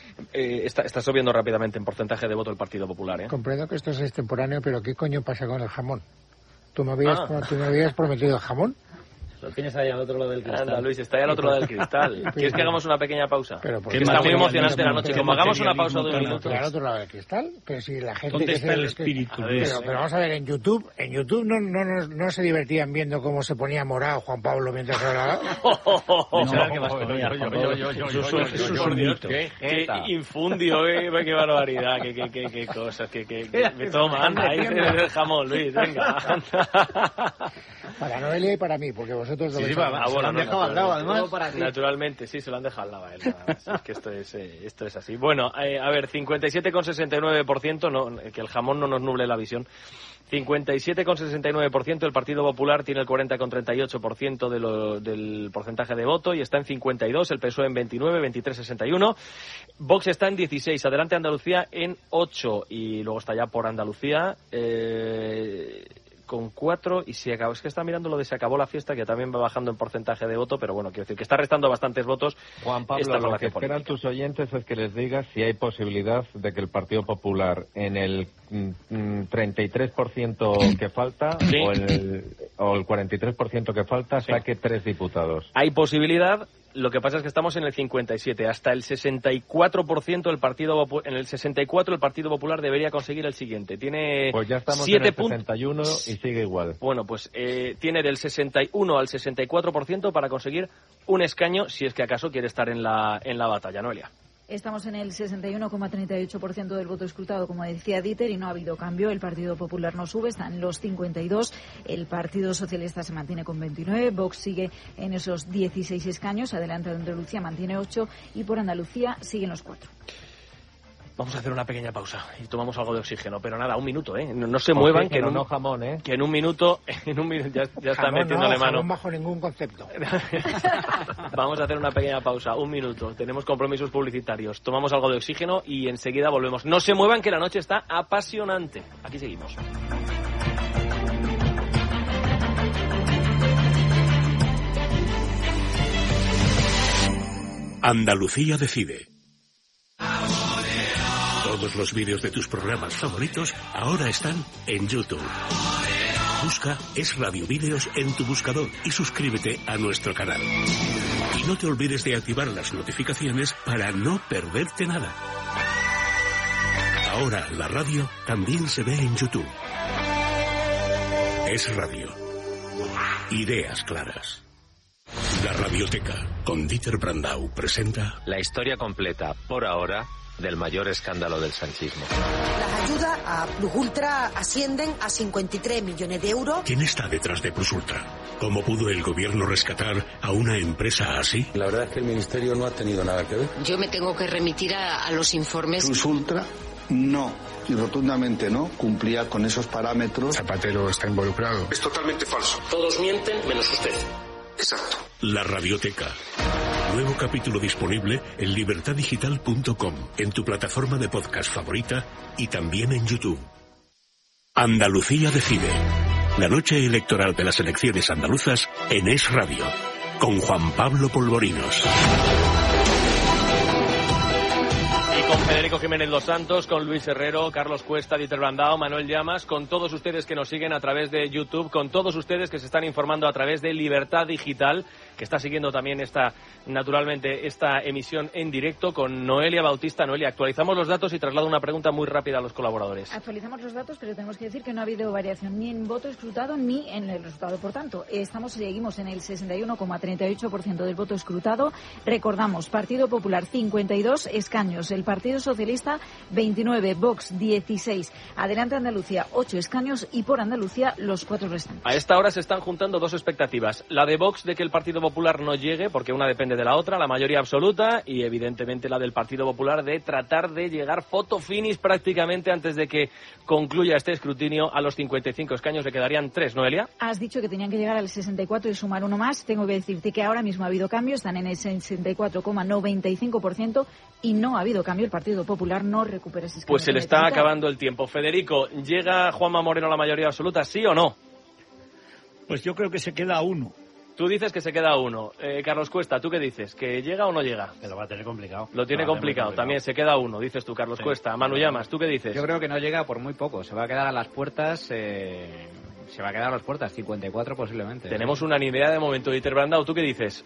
Eh, está, está subiendo rápidamente en porcentaje de voto el Partido Popular, ¿eh? Comprendo que esto es extemporáneo, pero ¿qué coño pasa con el jamón? ¿Tú me habías, ah. ¿tú me habías prometido el jamón? Lo tienes ahí al otro lado del cristal. Anda, Luis, está ahí al otro lado del cristal. ¿Quieres que hagamos una pequeña pausa? Pero que está muy emocionante la noche. Como hagamos una pausa de un minuto. Al otro lado del cristal. Pero si la gente ¿Dónde que está se, el espíritu? Que, pero, pero vamos a ver, en YouTube, en YouTube no, no, no, no se divertían viendo cómo se ponía morado Juan Pablo mientras hablaba. Eso es un mito. Qué infundio, qué barbaridad, qué, qué, qué cosas, qué, qué, me toman. Ahí el jamón, Luis, venga. Para Noelia y para mí, porque vosotros lo sí, veis. Sí, ah, se lo han dejado al lado, además. Naturalmente, sí, se lo han dejado al lado a él. Es que esto es, eh, esto es así. Bueno, eh, a ver, cincuenta y siete coma sesenta y nueve por ciento, no, que el jamón no nos nuble la visión. cincuenta y siete coma sesenta y nueve por ciento, el Partido Popular tiene el cuarenta coma treinta y ocho por ciento de lo, del porcentaje de voto y está en cincuenta y dos, el P S O E en veintinueve, veintitrés coma sesenta y uno, Vox está en dieciséis, Adelante Andalucía en ocho y luego está ya Por Andalucía eh, con cuatro y si acabó, es que está mirando lo de se acabó la fiesta, que también va bajando en porcentaje de voto, pero bueno, quiero decir que está restando bastantes votos. Juan Pablo, lo que esperan tus oyentes es que les digas si hay posibilidad de que el Partido Popular en el mm, treinta y tres por ciento que falta ¿sí? o, el, o el cuarenta y tres por ciento que falta sí. saque tres diputados. Hay posibilidad. Lo que pasa es que estamos en el cincuenta y siete, hasta el sesenta y cuatro por ciento del Partido en el sesenta y cuatro el Partido Popular debería conseguir el siguiente. Tiene pues ya estamos siete en el sesenta y uno y sigue igual. Bueno, pues eh, tiene del sesenta y uno al sesenta y cuatro por ciento para conseguir un escaño si es que acaso quiere estar en la en la batalla, Noelia. Estamos en el sesenta y uno coma treinta y ocho por ciento del voto escrutado, como decía Dieter, y no ha habido cambio. El Partido Popular no sube, está en los cincuenta y dos. El Partido Socialista se mantiene con veintinueve. Vox sigue en esos dieciséis escaños. Adelante Andalucía mantiene ocho y Por Andalucía siguen los cuatro. Vamos a hacer una pequeña pausa y tomamos algo de oxígeno, pero nada, un minuto, ¿eh? No, no se muevan, que en un, no jamón, ¿eh? Que en un minuto, en un minuto ya, ya está jamón, metiéndole no, mano. Jamón bajo ningún concepto. Vamos a hacer una pequeña pausa, un minuto. Tenemos compromisos publicitarios. Tomamos algo de oxígeno y enseguida volvemos. No se muevan, que la noche está apasionante. Aquí seguimos. Andalucía decide. Todos los vídeos de tus programas favoritos ahora están en YouTube. Busca Es Radio Vídeos en tu buscador y suscríbete a nuestro canal. Y no te olvides de activar las notificaciones para no perderte nada. Ahora la radio también se ve en YouTube. Es Radio. Ideas claras. La Radioteca, con Dieter Brandau, presenta... La historia completa, por ahora, del mayor escándalo del sanchismo. Las ayudas a Plus Ultra ascienden a cincuenta y tres millones de euros. ¿Quién está detrás de Plus Ultra? ¿Cómo pudo el gobierno rescatar a una empresa así? La verdad es que el ministerio no ha tenido nada que ver. Yo me tengo que remitir a, a los informes. Plus Ultra no, y rotundamente no, cumplía con esos parámetros. Zapatero está involucrado. Es totalmente falso. Todos mienten menos usted. Exacto. La Radioteca. Nuevo capítulo disponible en libertad digital punto com, en tu plataforma de podcast favorita y también en YouTube. Andalucía decide. La noche electoral de las elecciones andaluzas en Es Radio, con Juan Pablo Polvorinos. Con Federico Jiménez Los Santos, con Luis Herrero, Carlos Cuesta, Dieter Brandao, Manuel Llamas, con todos ustedes que nos siguen a través de YouTube, con todos ustedes que se están informando a través de Libertad Digital, que está siguiendo también esta, naturalmente, esta emisión en directo, con Noelia Bautista. Noelia, actualizamos los datos y traslado una pregunta muy rápida a los colaboradores. Actualizamos los datos, pero tenemos que decir que no ha habido variación ni en voto escrutado ni en el resultado. Por tanto, estamos seguimos en el sesenta y uno coma treinta y ocho por ciento del voto escrutado. Recordamos, Partido Popular cincuenta y dos escaños, el Partido Socialista veintinueve, Vox dieciséis, Adelante Andalucía ocho escaños y por Andalucía los cuatro restantes. A esta hora se están juntando dos expectativas. La de Vox de que el Partido Popular no llegue, porque una depende de la otra, la mayoría absoluta, y evidentemente la del Partido Popular de tratar de llegar photo finish prácticamente antes de que concluya este escrutinio a los cincuenta y cinco escaños. Le quedarían tres, ¿Noelia? Has dicho que tenían que llegar al sesenta y cuatro y sumar uno más. Tengo que decirte que ahora mismo ha habido cambios, están en el sesenta y cuatro coma noventa y cinco por ciento y no ha habido cambio. El Partido Popular no recupera ese escaño. Pues se le está acabando el tiempo. Federico, ¿llega Juanma Moreno a la mayoría absoluta, sí o no? Pues yo creo que se queda a uno. Tú dices que se queda a uno. Eh, Carlos Cuesta, ¿tú qué dices? ¿Que llega o no llega? Que lo va a tener complicado. Lo tiene complicado. complicado. También se queda a uno, dices tú, Carlos sí. Cuesta. Manu Llamas, ¿tú qué dices? Yo creo que no llega por muy poco. Se va a quedar a las puertas... Eh... Se va a quedar a las puertas, cincuenta y cuatro posiblemente. Tenemos sí. unanimidad de momento. Dieter Brandau, ¿tú qué dices?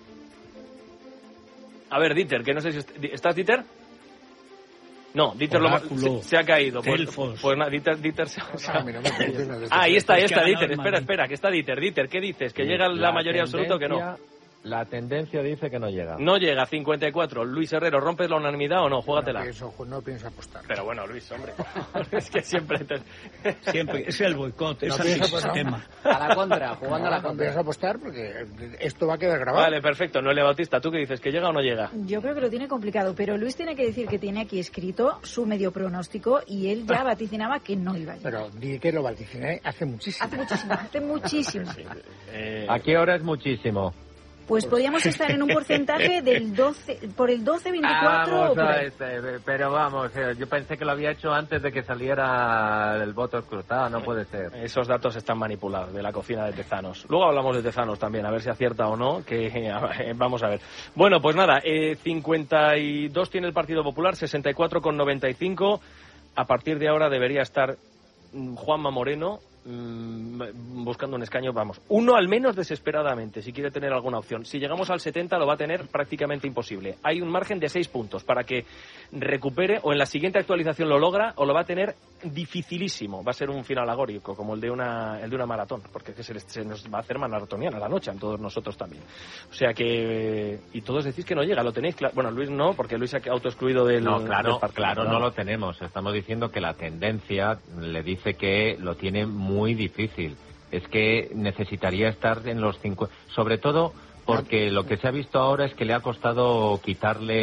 A ver, Dieter, que no sé si... Est- ¿Estás, Dieter? No, Dieter lo, se, se ha caído. Pues, pues nada, Dieter, Dieter se, se ha... Ah, ahí está, ahí está, Dieter. Espera, espera, que está Dieter. Dieter, ¿qué dices? ¿Que sí, llega la, la mayoría absoluta o que no? La tendencia dice que no llega. No llega, cincuenta y cuatro. Luis Herrero, ¿rompes la unanimidad o no? Júgatela. No pienso, no pienso apostar. Pero bueno, Luis, hombre. Es que siempre... Te... Siempre, es el boicot, es el sistema. A la contra, jugando no, a la contra. No pienso apostar porque esto va a quedar grabado. Vale, perfecto. Noelia Bautista, ¿tú qué dices? ¿Que llega o no llega? Yo creo que lo tiene complicado, pero Luis tiene que decir que tiene aquí escrito su medio pronóstico y él ya vaticinaba que no iba a llegar. Pero di que lo vaticiné hace muchísimo. Hace muchísimo, hace muchísimo. Sí. Eh... ¿A qué hora es muchísimo? Pues podríamos estar en un porcentaje del doce, por el doce, veinticuatro... Ah, vamos a este, pero vamos, yo pensé que lo había hecho antes de que saliera el voto escrutado, no puede ser. Esos datos están manipulados de la cocina de Tezanos. Luego hablamos de Tezanos también, a ver si acierta o no, que eh, vamos a ver. Bueno, pues nada, eh, cincuenta y dos tiene el Partido Popular, sesenta y cuatro con noventa y cinco. A partir de ahora debería estar Juanma Moreno buscando un escaño, vamos, uno al menos desesperadamente, si quiere tener alguna opción. Si llegamos al setenta lo va a tener prácticamente imposible. Hay un margen de seis puntos para que recupere, o en la siguiente actualización lo logra, o lo va a tener dificilísimo. Va a ser un final agórico, como el de una el de una maratón, porque es que se, les, se nos va a hacer maratoniana la noche, a todos nosotros también. O sea que... Y todos decís que no llega, ¿lo tenéis claro? Bueno, Luis no, porque Luis se ha autoexcluido del... No, claro, del partido, claro, ¿no? no lo tenemos. Estamos diciendo que la tendencia le dice que lo tiene muy muy difícil. Es que necesitaría estar en los cinco, sobre todo porque lo que se ha visto ahora es que le ha costado quitarle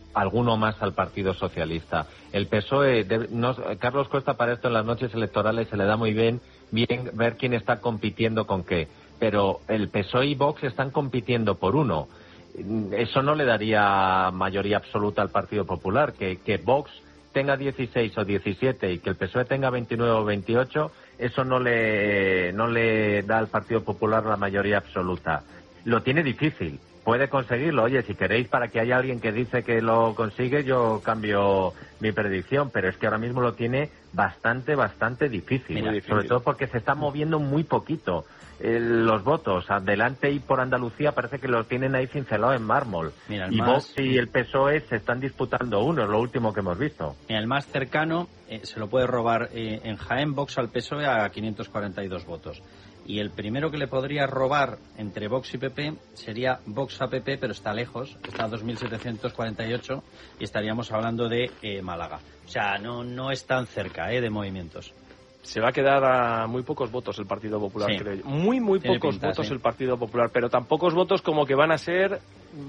alguno más al Partido Socialista. El P S O E, de, no, Carlos Costa para esto en las noches electorales se le da muy bien, bien ver quién está compitiendo con qué, pero el P S O E y Vox están compitiendo por uno. Eso no le daría mayoría absoluta al Partido Popular, que, que Vox tenga dieciséis o diecisiete y que el P S O E tenga veintinueve o veintiocho, eso no le, no le da al Partido Popular la mayoría absoluta. Lo tiene difícil, puede conseguirlo. Oye, si queréis, para que haya alguien que dice que lo consigue, yo cambio mi predicción, pero es que ahora mismo lo tiene bastante, bastante difícil, Mira, difícil. Sobre todo porque se está moviendo muy poquito. Eh, los votos, adelante y por Andalucía parece que los tienen ahí cincelados en mármol. Mira, el y más... Vox y el P S O E se están disputando uno, es lo último que hemos visto. Mira, el más cercano eh, se lo puede robar eh, en Jaén, Vox al P S O E a quinientos cuarenta y dos votos. Y el primero que le podría robar entre Vox y P P sería Vox a P P, pero está lejos, está a dos mil setecientos cuarenta y ocho y estaríamos hablando de eh, Málaga. O sea, no, no es tan cerca eh, de movimientos. Se va a quedar a muy pocos votos el Partido Popular, Sí. creo yo. Muy, muy Tiene pocos pinta, votos sí. el Partido Popular, pero tan pocos votos como que van a ser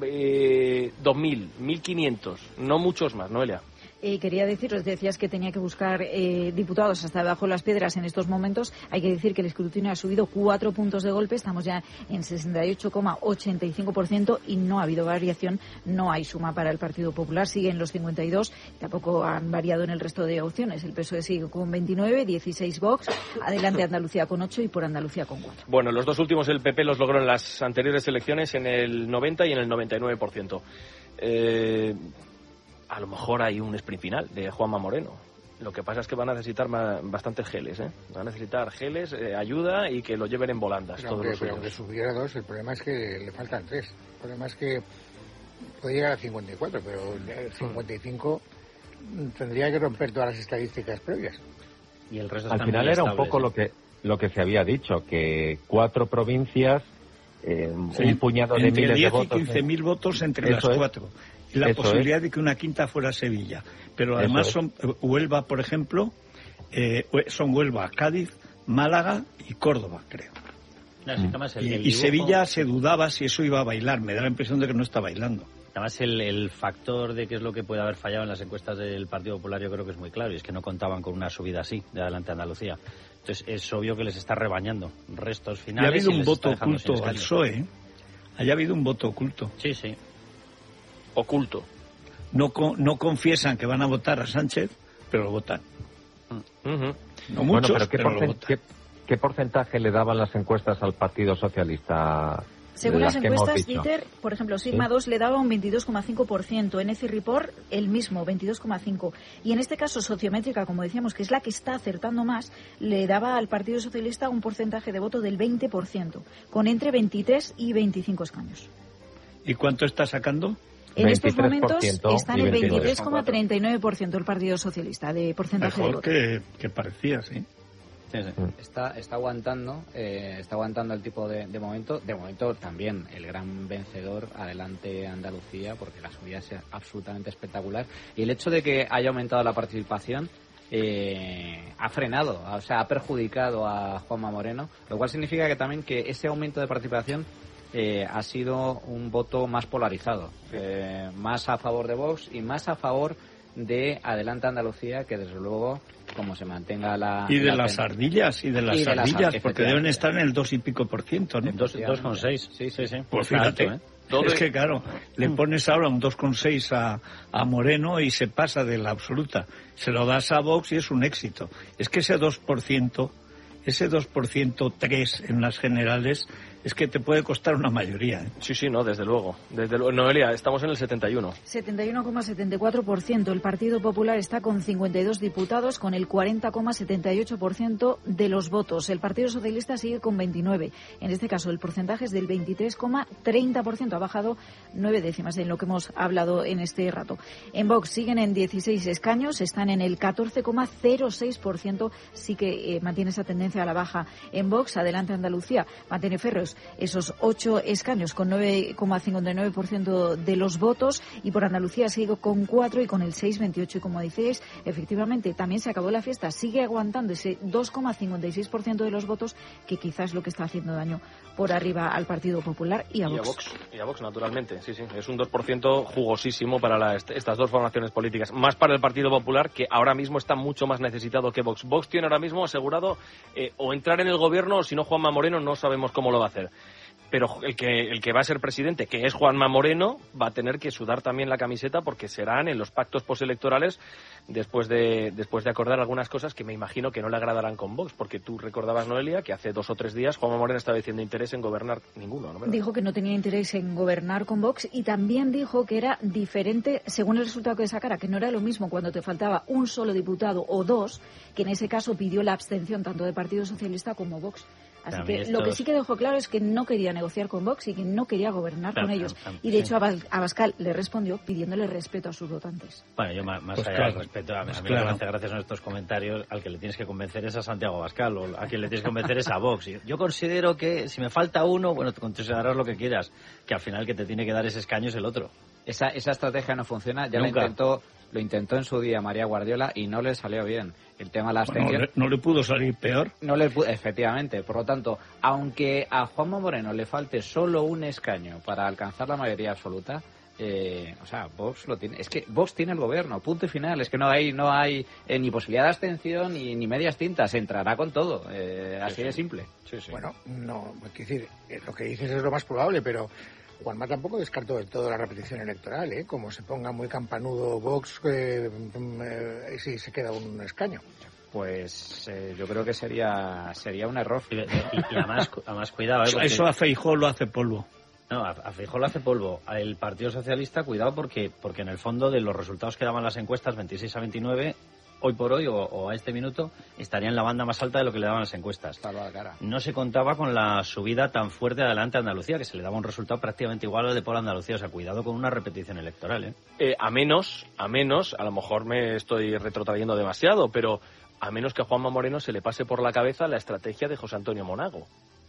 eh, dos mil, mil quinientos, no muchos más, Noelia. Eh, quería deciros, decías que tenía que buscar eh, diputados hasta debajo de las piedras en estos momentos. Hay que decir que el escrutinio ha subido cuatro puntos de golpe. Estamos ya en sesenta y ocho coma ochenta y cinco por ciento y no ha habido variación. No hay suma para el Partido Popular. Sigue en los cincuenta y dos. Tampoco han variado en el resto de opciones. El P S O E sigue con veintinueve, dieciséis Vox. Adelante Andalucía con ocho y por Andalucía con cuatro. Bueno, los dos últimos el P P los logró en las anteriores elecciones en el noventa y en el noventa y nueve por ciento. Eh... A lo mejor hay un sprint final de Juanma Moreno. Lo que pasa es que va a necesitar ma- bastantes geles, ¿eh? Va a necesitar geles, eh, ayuda y que lo lleven en volandas. Pero todos aunque, los pero suyos. aunque subiera dos, el problema es que le faltan tres. El problema es que puede llegar a cincuenta y cuatro, pero el cincuenta y cinco tendría que romper todas las estadísticas previas. Y el resto Al están final muy era un estables, poco ¿eh? lo que lo que se había dicho, que cuatro provincias, eh, Sí, un puñado de entre miles diez de votos. y quince mil votos entre Eso las es. cuatro. Y la Eso posibilidad es. de que una quinta fuera Sevilla. Pero Eso además es. son Huelva, por ejemplo, eh, son Huelva, Cádiz, Málaga y Córdoba, creo. No, sí, además el- Y, el y dibujo- Sevilla se dudaba si eso iba a bailar. Me da la impresión de que no está bailando. Además, el, el factor de qué es lo que puede haber fallado en las encuestas del Partido Popular yo creo que es muy claro, y es que no contaban con una subida así de Adelante Andalucía. Entonces, es obvio que les está rebañando restos Y ha finales. habido y un les voto está dejando sin oculto al escaños. P S O E. ¿eh? Haya habido un voto oculto. Sí, sí. Oculto. No, co- no confiesan que van a votar a Sánchez, pero lo votan. Uh-huh. No muchos, bueno, pero ¿qué, pero lo porcen- votan. qué- qué porcentaje le daban las encuestas al Partido Socialista? Según las las que hemos encuestas, dicho? Dieter, por ejemplo, Sigma ¿Sí? dos le daba un veintidós coma cinco por ciento, N C Report el mismo, veintidós coma cinco por ciento. Y en este caso, Sociométrica, como decíamos, que es la que está acertando más, le daba al Partido Socialista un porcentaje de voto del veinte por ciento, con entre veintitrés y veinticinco escaños. ¿Y cuánto está sacando? En estos veintitrés por momentos ciento está en y el veintinueve. veintitrés coma treinta y nueve por ciento el Partido Socialista de porcentaje de Mejor voto. que, que parecía, sí. Sí, sí. Está, está aguantando, eh, está aguantando el tipo de, de momento. De momento también el gran vencedor, Adelante Andalucía, porque la subida es absolutamente espectacular. Y el hecho de que haya aumentado la participación eh, ha frenado, o sea, ha perjudicado a Juanma Moreno, lo cual significa que también que ese aumento de participación eh, ha sido un voto más polarizado, eh, más a favor de Vox y más a favor de Adelante Andalucía, que desde luego, como se mantenga la... Y de la las ten- ardillas, y de las Y de las ardillas, ar- porque deben efectivamente. estar en el dos y pico por ciento, ¿no? Dos, dos con seis. Sí, sí, sí. Pues Está fíjate, alto, ¿eh? Todo es es- que claro, le pones ahora un dos coma seis a, a Moreno y se pasa de la absoluta. Se lo das a Vox y es un éxito. Es que ese dos por ciento, ese dos por ciento tres en las generales, es que te puede costar una mayoría. ¿eh? Sí, sí, no, desde luego. Desde luego. Noelia, estamos en el setenta y uno. setenta y uno coma setenta y cuatro por ciento. El Partido Popular está con cincuenta y dos diputados, con el cuarenta coma setenta y ocho por ciento de los votos. El Partido Socialista sigue con veintinueve. En este caso, el porcentaje es del veintitrés coma treinta por ciento. Ha bajado nueve décimas en lo que hemos hablado en este rato. En Vox siguen en dieciséis escaños, están en el catorce coma cero seis por ciento. Sí que eh, mantiene esa tendencia a la baja. En Vox, Adelante Andalucía mantiene férreos Diputados esos ocho escaños con nueve coma cincuenta y nueve por ciento de los votos, y por Andalucía sigue con cuatro y con el seis coma veintiocho. Y como decíais, efectivamente, también se acabó la fiesta, sigue aguantando ese dos coma cincuenta y seis por ciento de los votos, que quizás es lo que está haciendo daño por arriba al Partido Popular y a Vox. Y a Vox, y a Vox naturalmente, sí, sí. Es un dos por ciento jugosísimo para la, estas dos formaciones políticas. Más para el Partido Popular, que ahora mismo está mucho más necesitado que Vox. Vox tiene ahora mismo asegurado eh, o entrar en el gobierno, o si no Juanma Moreno, no sabemos cómo lo va a hacer. Pero el que, el que va a ser presidente, que es Juanma Moreno, va a tener que sudar también la camiseta, porque serán en los pactos postelectorales después de, después de acordar algunas cosas que me imagino que no le agradarán con Vox, porque tú recordabas, Noelia, que hace dos o tres días Juanma Moreno estaba diciendo interés en gobernar ninguno, ¿no? Dijo que no tenía interés en gobernar con Vox, y también dijo que era diferente según el resultado que sacara, que no era lo mismo cuando te faltaba un solo diputado o dos, que en ese caso pidió la abstención tanto del Partido Socialista como Vox. Así también que estos... lo que sí que dejó claro es que no quería negociar con Vox y que no quería gobernar claro, con ellos. Claro, y de hecho sí. Abascal le respondió pidiéndole respeto a sus votantes. Bueno, yo más, más pues allá claro, del respeto, a mí, pues a mí claro. me hace gracia son estos comentarios, al que le tienes que convencer es a Santiago Abascal, o a quien le tienes que convencer es a Vox. Yo considero que si me falta uno, bueno, te considerarás lo que quieras, que al final que te tiene que dar ese escaño es el otro. Esa, esa estrategia no funciona, ya Nunca. lo intentó, lo intentó en su día María Guardiola y no le salió bien. El tema de la abstención... Bueno, no, le, no le pudo salir peor. No le pudo, efectivamente. Por lo tanto, aunque a Juanma Moreno le falte solo un escaño para alcanzar la mayoría absoluta, eh, o sea, Vox lo tiene. Es que Vox tiene el gobierno, punto y final. Es que no hay no hay eh, ni posibilidad de abstención ni, ni medias tintas. Entrará con todo. Eh, así sí, de sí. simple. Sí, sí. Bueno, no, es decir, lo que dices es lo más probable, pero Juanma tampoco descartó del todo la repetición electoral, ¿eh? Como se ponga muy campanudo Vox, eh, eh, si se queda un escaño. Pues eh, yo creo que sería sería un error. Y, y, y además, además, cuidado. ¿eh? Porque... Eso a Feijóo lo hace polvo. No, a, a Feijóo lo hace polvo. El Partido Socialista, cuidado, porque porque en el fondo de los resultados que daban las encuestas, veintiséis a veintinueve, hoy por hoy o, o a este minuto, estaría en la banda más alta de lo que le daban las encuestas. A la cara. No se contaba con la subida tan fuerte adelante a Andalucía, que se le daba un resultado prácticamente igual al de por Andalucía. O sea, cuidado con una repetición electoral, ¿eh? Eh, a menos, a menos, a lo mejor me estoy retrotrayendo demasiado, pero a menos que a Juanma Moreno se le pase por la cabeza la estrategia de José Antonio Monago.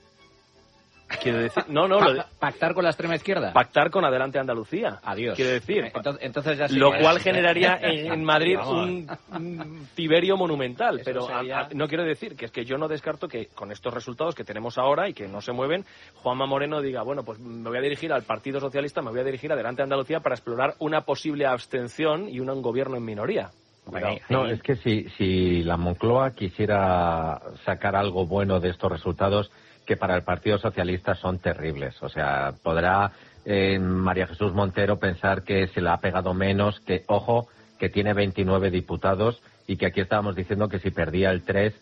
Quiero decir, no, no, lo de... ¿Pactar con la extrema izquierda? Pactar con Adelante Andalucía. Adiós. Quiero decir, entonces, entonces ya sí lo que... cual generaría en, en Madrid un, un tiberio monumental. Eso pero sería... a, a, no quiero decir que es que yo no descarto que con estos resultados que tenemos ahora y que no se mueven, Juanma Moreno diga, bueno, pues me voy a dirigir al Partido Socialista, me voy a dirigir a Adelante Andalucía para explorar una posible abstención y un gobierno en minoría. Bueno, no, es que si, si la Moncloa quisiera sacar algo bueno de estos resultados, que para el Partido Socialista son terribles. O sea, podrá eh, María Jesús Montero pensar que se le ha pegado menos, que, ojo, que tiene veintinueve diputados y que aquí estábamos diciendo que si perdía el tres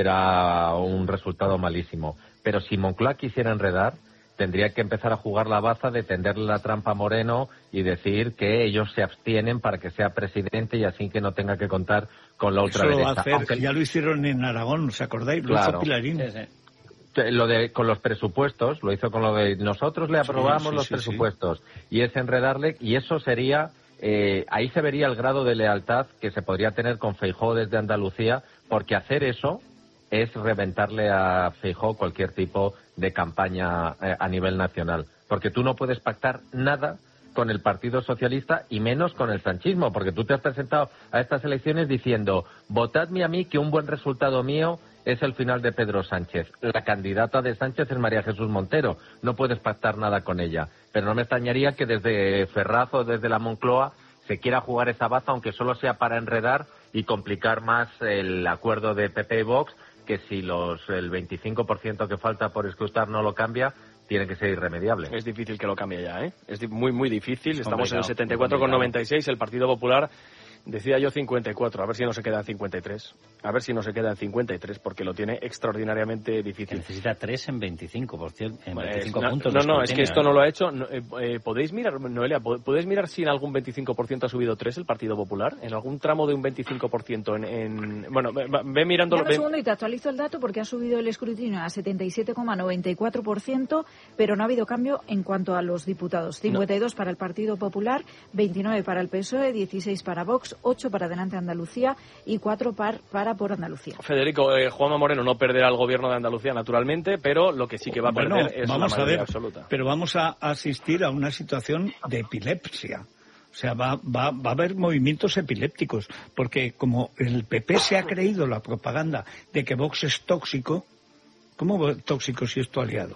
era un resultado malísimo. Pero si Moncloa quisiera enredar, tendría que empezar a jugar la baza de tenderle la trampa a Moreno y decir que ellos se abstienen para que sea presidente y así que no tenga que contar con la otra Eso derecha. Lo hacer, Aunque... Ya lo hicieron en Aragón, ¿os acordáis? Lo claro. hizo Pilarín. Sí, sí. Lo de con los presupuestos, lo hizo con lo de nosotros le aprobamos sí, sí, los sí, presupuestos sí. Y es enredarle y eso sería, eh, ahí se vería el grado de lealtad que se podría tener con Feijóo desde Andalucía, porque hacer eso es reventarle a Feijóo cualquier tipo de campaña eh, a nivel nacional, porque tú no puedes pactar nada con el Partido Socialista y menos con el sanchismo, porque tú te has presentado a estas elecciones diciendo, votadme a mí que un buen resultado mío es el final de Pedro Sánchez. La candidata de Sánchez es María Jesús Montero. No puedes pactar nada con ella. Pero no me extrañaría que desde Ferraz o desde la Moncloa se quiera jugar esa baza, aunque solo sea para enredar y complicar más el acuerdo de P P y Vox, que si los el veinticinco por ciento que falta por escrutar no lo cambia, tiene que ser irremediable. Es difícil que lo cambie ya, ¿eh? Es muy, muy difícil. Es Estamos en el setenta y cuatro coma noventa y seis. El Partido Popular... Decía yo cincuenta y cuatro, a ver si no se queda en cincuenta y tres. A ver si no se queda en cincuenta y tres, porque lo tiene extraordinariamente difícil. Necesita tres en veinticinco, por cierto, en pues, veinticinco no, puntos. No, no, es que esto no lo ha hecho. No, eh, eh, ¿Podéis mirar, Noelia, podéis mirar si en algún veinticinco por ciento ha subido tres el Partido Popular? ¿En algún tramo de un veinticinco por ciento? En, en... Bueno, ve, ve mirando... Dame un segundo y te actualizo el dato, porque ha subido el escrutinio a setenta y siete coma noventa y cuatro por ciento, pero no ha habido cambio en cuanto a los diputados. cincuenta y dos no. para el Partido Popular, veintinueve para el P S O E, dieciséis para Vox, Vox, ocho para Adelante Andalucía y cuatro para, para Por Andalucía. Federico, eh, Juanma Moreno no perderá el gobierno de Andalucía, naturalmente, pero lo que sí que va a perder bueno, es vamos la mayoría a ver, absoluta. Pero vamos a asistir a una situación de epilepsia. O sea, va, va, va a haber movimientos epilépticos, porque como el P P se ha creído la propaganda de que Vox es tóxico, ¿cómo tóxico si es tu aliado?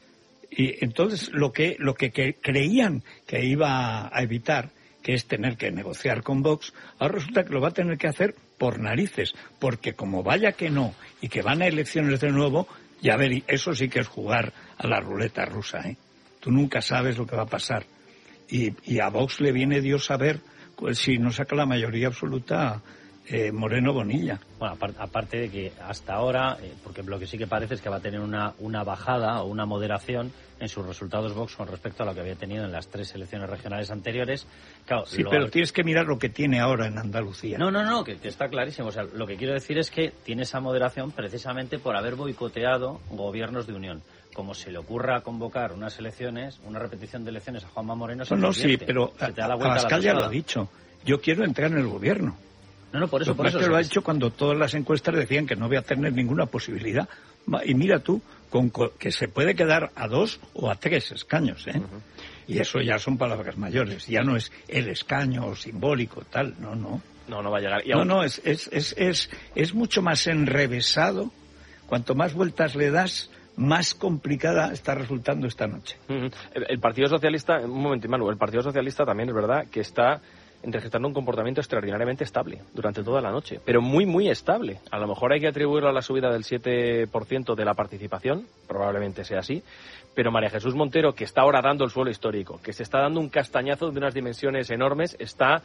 Y entonces lo que, lo que, que creían que iba a evitar, que es tener que negociar con Vox, ahora resulta que lo va a tener que hacer por narices, porque como vaya que no, y que van a elecciones de nuevo, ya ver, eso sí que es jugar a la ruleta rusa, ¿eh? Tú nunca sabes lo que va a pasar. Y, y a Vox le viene Dios a ver pues, si no saca la mayoría absoluta eh, Moreno Bonilla. Bueno, aparte, aparte de que hasta ahora, eh, porque lo que sí que parece es que va a tener una, una bajada o una moderación en sus resultados Vox con respecto a lo que había tenido en las tres elecciones regionales anteriores. Claro, sí, lo... pero tienes que mirar lo que tiene ahora en Andalucía. No, no, no, que, que está clarísimo. O sea, lo que quiero decir es que tiene esa moderación precisamente por haber boicoteado gobiernos de unión. Como se le ocurra convocar unas elecciones, una repetición de elecciones a Juanma Moreno... No, no, sí, pero Abascal ya lo ha dicho. Yo quiero entrar en el gobierno. No, no, por eso, lo por eso. que lo ha hecho cuando todas las encuestas decían que no voy a tener ninguna posibilidad. Y mira tú, con que se puede quedar a dos o a tres escaños, ¿eh? Uh-huh. Y eso ya son palabras mayores. Ya no es el escaño simbólico, tal, no, no. No, no va a llegar. Y no, aún... no, es, es, es, es, es mucho más enrevesado. Cuanto más vueltas le das, más complicada está resultando esta noche. Uh-huh. El, el Partido Socialista, un momento, Manu, el Partido Socialista también es verdad que está registrando un comportamiento extraordinariamente estable durante toda la noche, pero muy, muy estable. A lo mejor hay que atribuirlo a la subida del siete por ciento de la participación, probablemente sea así, pero María Jesús Montero, que está ahora dando el suelo histórico, que se está dando un castañazo de unas dimensiones enormes, está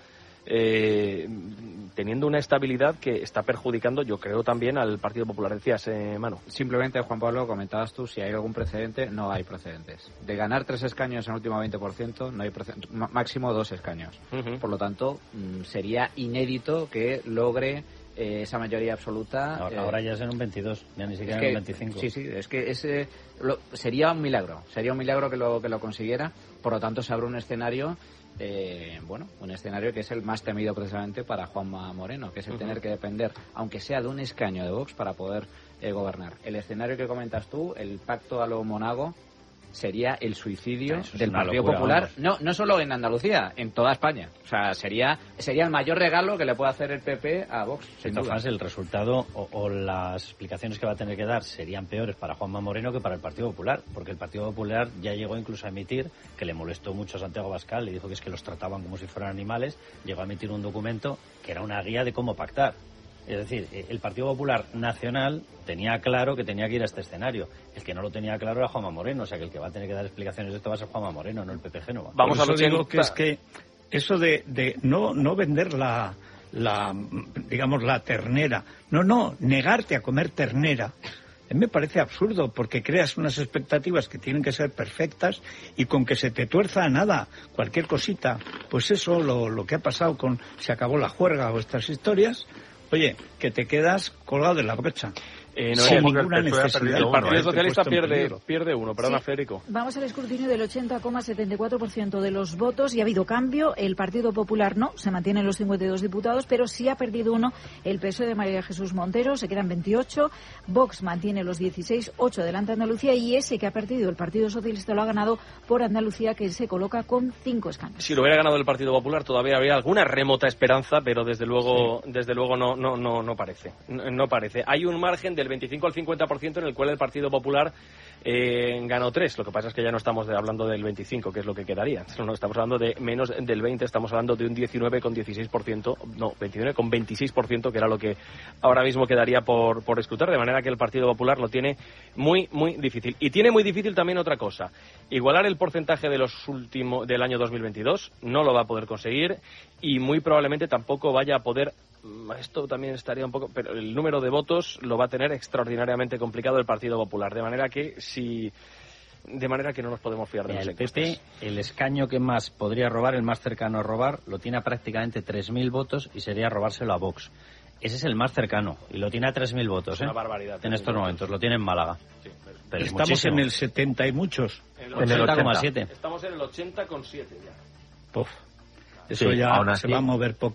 eh, teniendo una estabilidad que está perjudicando, yo creo, también al Partido Popular. Decías, eh, Manu. Simplemente, Juan Pablo, comentabas tú, si hay algún precedente, no hay precedentes. De ganar tres escaños en el último veinte por ciento, no hay precedente, máximo dos escaños. Uh-huh. Por lo tanto, sería inédito que logre eh, esa mayoría absoluta. Ahora, eh, ahora ya es en un veintidós, ya ni siquiera es que, en un veinticinco. Sí, sí, es que ese lo, sería un milagro, sería un milagro que lo, que lo consiguiera. Por lo tanto, se abre un escenario... Eh, bueno, un escenario que es el más temido precisamente para Juanma Moreno, que es el uh-huh. tener que depender, aunque sea de un escaño de Vox, para poder eh, gobernar. El escenario que comentas tú, el pacto a lo Monago, sería el suicidio del Partido locura, Popular, vamos. no no solo en Andalucía, en toda España. O sea, sería sería el mayor regalo que le puede hacer el P P a Vox, sin duda. Además, el resultado o, o las explicaciones que va a tener que dar serían peores para Juanma Moreno que para el Partido Popular, porque el Partido Popular ya llegó incluso a emitir, que le molestó mucho a Santiago Abascal, le dijo que es que los trataban como si fueran animales, llegó a emitir un documento que era una guía de cómo pactar. Es decir, el Partido Popular Nacional tenía claro que tenía que ir a este escenario. El que no lo tenía claro era Juanma Moreno. O sea, que el que va a tener que dar explicaciones de esto va a ser Juanma Moreno, no el P P Génova. Vamos a lo que digo que es que eso de, de no, no vender la, la, digamos, la ternera. No, no, negarte a comer ternera. Me parece absurdo, porque creas unas expectativas que tienen que ser perfectas y con que se te tuerza a nada, cualquier cosita. Pues eso, lo, lo que ha pasado con se acabó la juerga o estas historias... Oye, que te quedas colgado de la brocha. Eh, no, sin sí, ninguna necesidad. El Partido Socialista pierde, pierde uno, perdona, sí. Federico. Vamos al escrutinio del ochenta coma setenta y cuatro por ciento de los votos y ha habido cambio. El Partido Popular no, se mantiene en los cincuenta y dos diputados, pero sí ha perdido uno el P S O E de María Jesús Montero, se quedan veintiocho. Vox mantiene los dieciséis, ocho Adelante Andalucía, y ese que ha perdido el Partido Socialista lo ha ganado por Andalucía, que se coloca con cinco escaños. Si lo hubiera ganado el Partido Popular todavía habría alguna remota esperanza, pero desde luego, sí. desde luego no, no, no, no parece. No, no parece. Hay un margen del veinticinco al cincuenta por ciento en el cual el Partido Popular eh, ganó tres. Lo que pasa es que ya no estamos de, hablando del veinticinco, que es lo que quedaría. No estamos hablando de menos del veinte, estamos hablando de un diecinueve coma dieciséis por ciento, no, veintinueve coma veintiséis por ciento, que era lo que ahora mismo quedaría por, por escrutar, de manera que el Partido Popular lo tiene muy, muy difícil. Y tiene muy difícil también otra cosa. Igualar el porcentaje de los últimos del año dos mil veintidós, no lo va a poder conseguir, y muy probablemente tampoco vaya a poder. Esto también estaría un poco, pero el número de votos lo va a tener extraordinariamente complicado el Partido Popular, de manera que si de manera que no nos podemos fiar de las encuestas. El P P, el escaño que más podría robar, el más cercano a robar, lo tiene a prácticamente tres mil votos y sería robárselo a Vox. Ese es el más cercano y lo tiene a tres mil votos, ¿eh? Una barbaridad. En estos momentos, lo tiene en Málaga. Sí, pero, pero estamos muchísimo. En el setenta y muchos. En el ochenta coma siete. Estamos en el ochenta coma siete ya. Puf. Eso sí, ya se va a mover poco.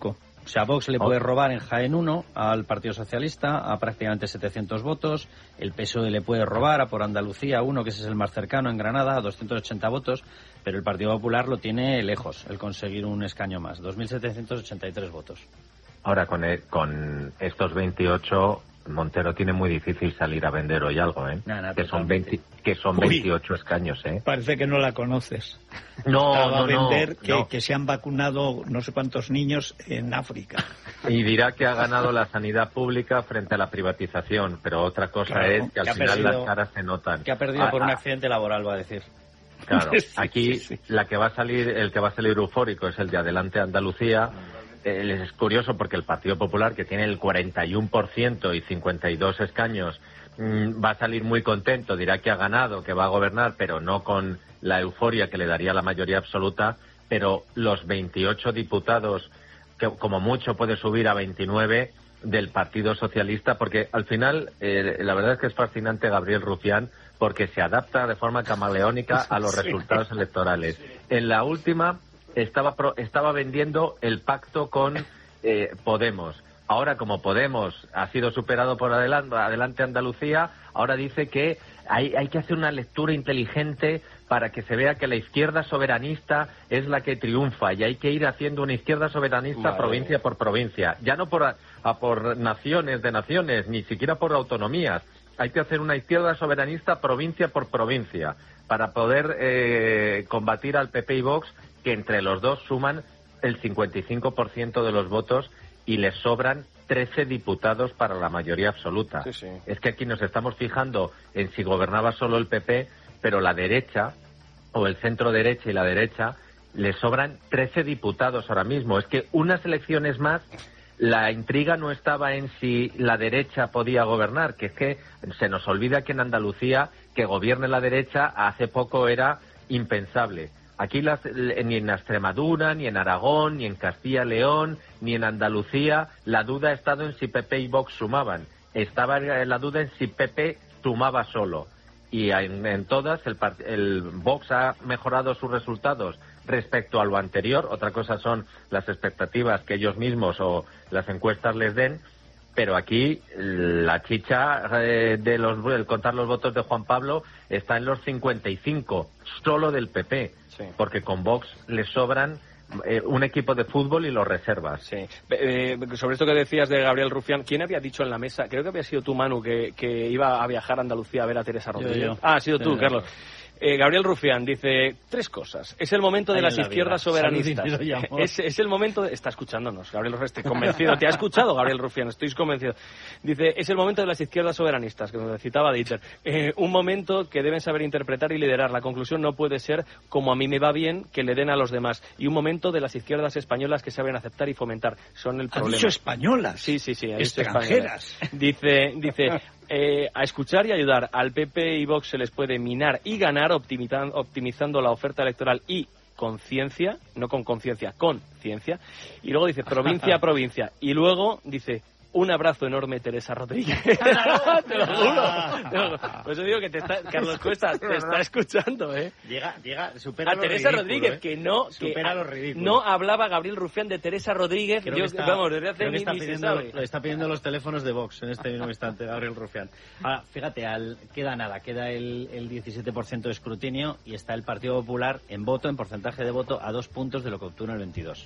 O sea, Vox le puede robar en Jaén uno al Partido Socialista a prácticamente setecientos votos, el P S O E le puede robar a por Andalucía uno, que ese es el más cercano, en Granada, a doscientos ochenta votos, pero el Partido Popular lo tiene lejos, el conseguir un escaño más, dos mil setecientos ochenta y tres votos. Ahora, con, el, con estos veintiocho, Montero tiene muy difícil salir a vender hoy algo, ¿eh? Nah, nah, que, son veinte, que son Uy, veintiocho escaños, ¿eh? Parece que no la conoces. No, Estaba no, a vender no, que, no. que se han vacunado no sé cuántos niños en África. Y dirá que ha ganado la sanidad pública frente a la privatización, pero otra cosa Claro, es que al que final perdido, las caras se notan. Que ha perdido Ah, por un ah, accidente laboral, va a decir. Claro, Sí, aquí sí, sí. la que va a salir, el que va a salir eufórico es el de Adelante Andalucía. Eh, es curioso porque el Partido Popular, que tiene el cuarenta y uno por ciento y cincuenta y dos escaños, mmm, va a salir muy contento, dirá que ha ganado, que va a gobernar, pero no con la euforia que le daría la mayoría absoluta, pero los veintiocho diputados, que como mucho puede subir a veintinueve del Partido Socialista, porque al final, eh, la verdad es que es fascinante Gabriel Rufián, porque se adapta de forma camaleónica a los resultados electorales. En la última estaba pro, estaba vendiendo el pacto con eh, Podemos. Ahora, como Podemos ha sido superado por Adelante, Adelante Andalucía, ahora dice que hay, hay que hacer una lectura inteligente para que se vea que la izquierda soberanista es la que triunfa y hay que ir haciendo una izquierda soberanista Madre provincia mía. por provincia, ya no por, a, a por naciones de naciones, ni siquiera por autonomías. Hay que hacer una izquierda soberanista provincia por provincia para poder eh, combatir al P P y Vox, que entre los dos suman el cincuenta y cinco por ciento de los votos y les sobran trece diputados para la mayoría absoluta. Sí, sí. Es que aquí nos estamos fijando en si gobernaba solo el P P, pero la derecha, o el centro derecha y la derecha, les sobran trece diputados ahora mismo. Es que unas elecciones más, la intriga no estaba en si la derecha podía gobernar, que es que se nos olvida que en Andalucía que gobierne la derecha hace poco era impensable. Aquí las, ni en Extremadura, ni en Aragón, ni en Castilla-León, ni en Andalucía, la duda ha estado en si P P y Vox sumaban. Estaba la duda en si P P sumaba solo. Y en, en todas el, el Vox ha mejorado sus resultados respecto a lo anterior. Otra cosa son las expectativas que ellos mismos o las encuestas les den. Pero aquí la chicha eh, de los el contar los votos de Juan Pablo está en los cincuenta y cinco, solo del P P, Sí. porque con Vox le sobran eh, un equipo de fútbol y los reservas. Sí. Eh, sobre esto que decías de Gabriel Rufián, ¿quién había dicho en la mesa? Creo que había sido tú, Manu, que, que iba a viajar a Andalucía a ver a Teresa Rodríguez. Yo, yo. Ah, ha sido tú, Sí, Carlos. Eh, Gabriel Rufián dice tres cosas. Es el momento de Ay, las en la izquierdas vida. soberanistas. Salud, dinero y amor. Es, es el momento de... Está escuchándonos, Gabriel Rufián, estoy convencido. ¿Te ha escuchado, Gabriel Rufián? Estoy convencido. Dice, es el momento de las izquierdas soberanistas, que nos citaba Dieter. Eh, un momento que deben saber interpretar y liderar. La conclusión no puede ser como a mí me va bien, que le den a los demás. Y un momento de las izquierdas españolas que saben aceptar y fomentar. Son el ¿Ha problema. dicho españolas? Sí, sí, sí. ha dicho Extranjeras. españolas. Dice, dice eh, a escuchar y ayudar. Al P P y Vox se les puede minar y ganar optimizando, optimizando la oferta electoral y con ciencia, no con conciencia, con ciencia. Y luego dice provincia a provincia. Y luego dice... Un abrazo enorme, Teresa Rodríguez. Te lo juro. Te lo juro. Por eso digo que te está, Carlos Cuesta te está escuchando, ¿eh? Llega, llega, supera A lo Teresa ridículo, Rodríguez, ¿eh? que no, que Supera lo ridículo. no hablaba Gabriel Rufián de Teresa Rodríguez. Creo Yo, que está, vamos, desde hace creo que ni, está ni se pidiendo, sabe. lo está pidiendo los teléfonos de Vox en este mismo instante, Gabriel Rufián. Ahora, fíjate, al, queda nada, queda el, el diecisiete por ciento de escrutinio y está el Partido Popular en voto, en porcentaje de voto, a dos puntos de lo que obtuvo en el veintidós.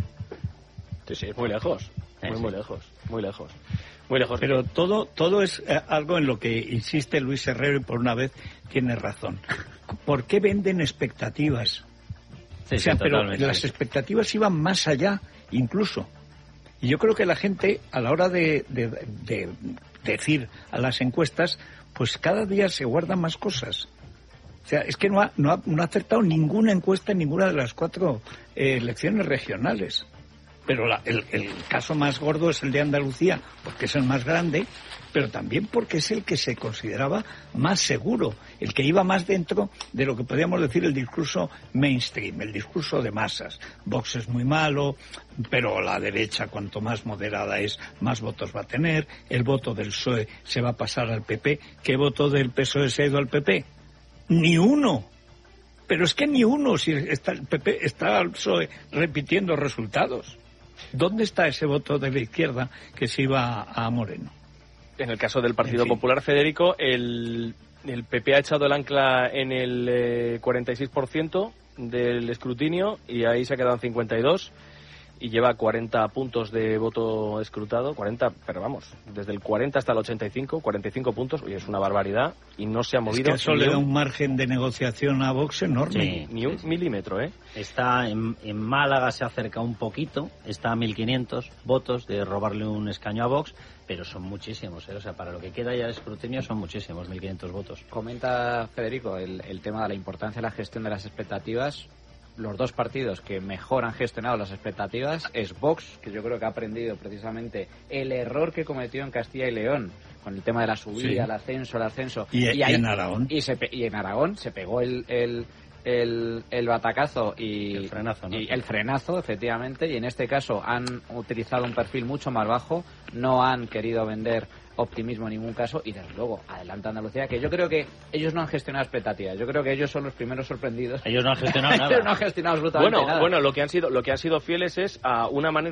Sí, sí, muy lejos. Muy, Sí. muy lejos. Muy lejos. Muy lejos. Pero todo, todo es eh, algo en lo que insiste Luis Herrero y por una vez tiene razón. ¿Por qué venden expectativas? Sí, o sea, sí, pero totalmente. las expectativas iban más allá, incluso. Y yo creo que la gente, a la hora de, de, de decir a las encuestas, pues cada día se guardan más cosas. O sea, es que no ha, no ha, no ha acertado ninguna encuesta en ninguna de las cuatro eh, elecciones regionales. Pero la, el, el caso más gordo es el de Andalucía, porque es el más grande, pero también porque es el que se consideraba más seguro, el que iba más dentro de lo que podríamos decir el discurso mainstream, el discurso de masas. Vox es muy malo, pero la derecha, cuanto más moderada es, más votos va a tener. El voto del P S O E se va a pasar al P P. ¿Qué voto del P S O E se ha ido al P P? Ni uno. Pero es que ni uno, si está el P P, está el P S O E repitiendo resultados. ¿Dónde está ese voto de la izquierda que se iba a Moreno? En el caso del Partido En fin. Popular, Federico, el, el P P ha echado el ancla en el eh, cuarenta y seis por ciento del escrutinio y ahí se ha quedado en cincuenta y dos y lleva cuarenta puntos de voto escrutado, cuarenta, pero vamos, desde el cuarenta hasta el ochenta y cinco, cuarenta y cinco puntos, oye, es una barbaridad y no se ha movido. Es que eso le da un margen de negociación a Vox enorme. Sí, ni un milímetro, ¿eh? Está en, en Málaga, se acerca un poquito, está a mil quinientos votos de robarle un escaño a Vox, pero son muchísimos, ¿eh? O sea, para lo que queda ya de escrutinio son muchísimos, mil quinientos votos. Comenta Federico el, el tema de la importancia de la gestión de las expectativas. Los dos partidos que mejor han gestionado las expectativas es Vox, que yo creo que ha aprendido precisamente el error que cometió en Castilla y León con el tema de la subida, Sí. el ascenso, el ascenso. Y, y, y ahí, en Aragón. Y, se, y en Aragón se pegó el, el, el, el batacazo y el frenazo, ¿no? y el frenazo, efectivamente, y en este caso han utilizado un perfil mucho más bajo, no han querido vender optimismo en ningún caso y desde luego adelanta Andalucía, que yo creo que ellos no han gestionado expectativas, yo creo que ellos son los primeros sorprendidos. Ellos no han gestionado nada. Ellos no han gestionado absolutamente Bueno, nada. bueno, lo que han sido, lo que han sido fieles es a una manera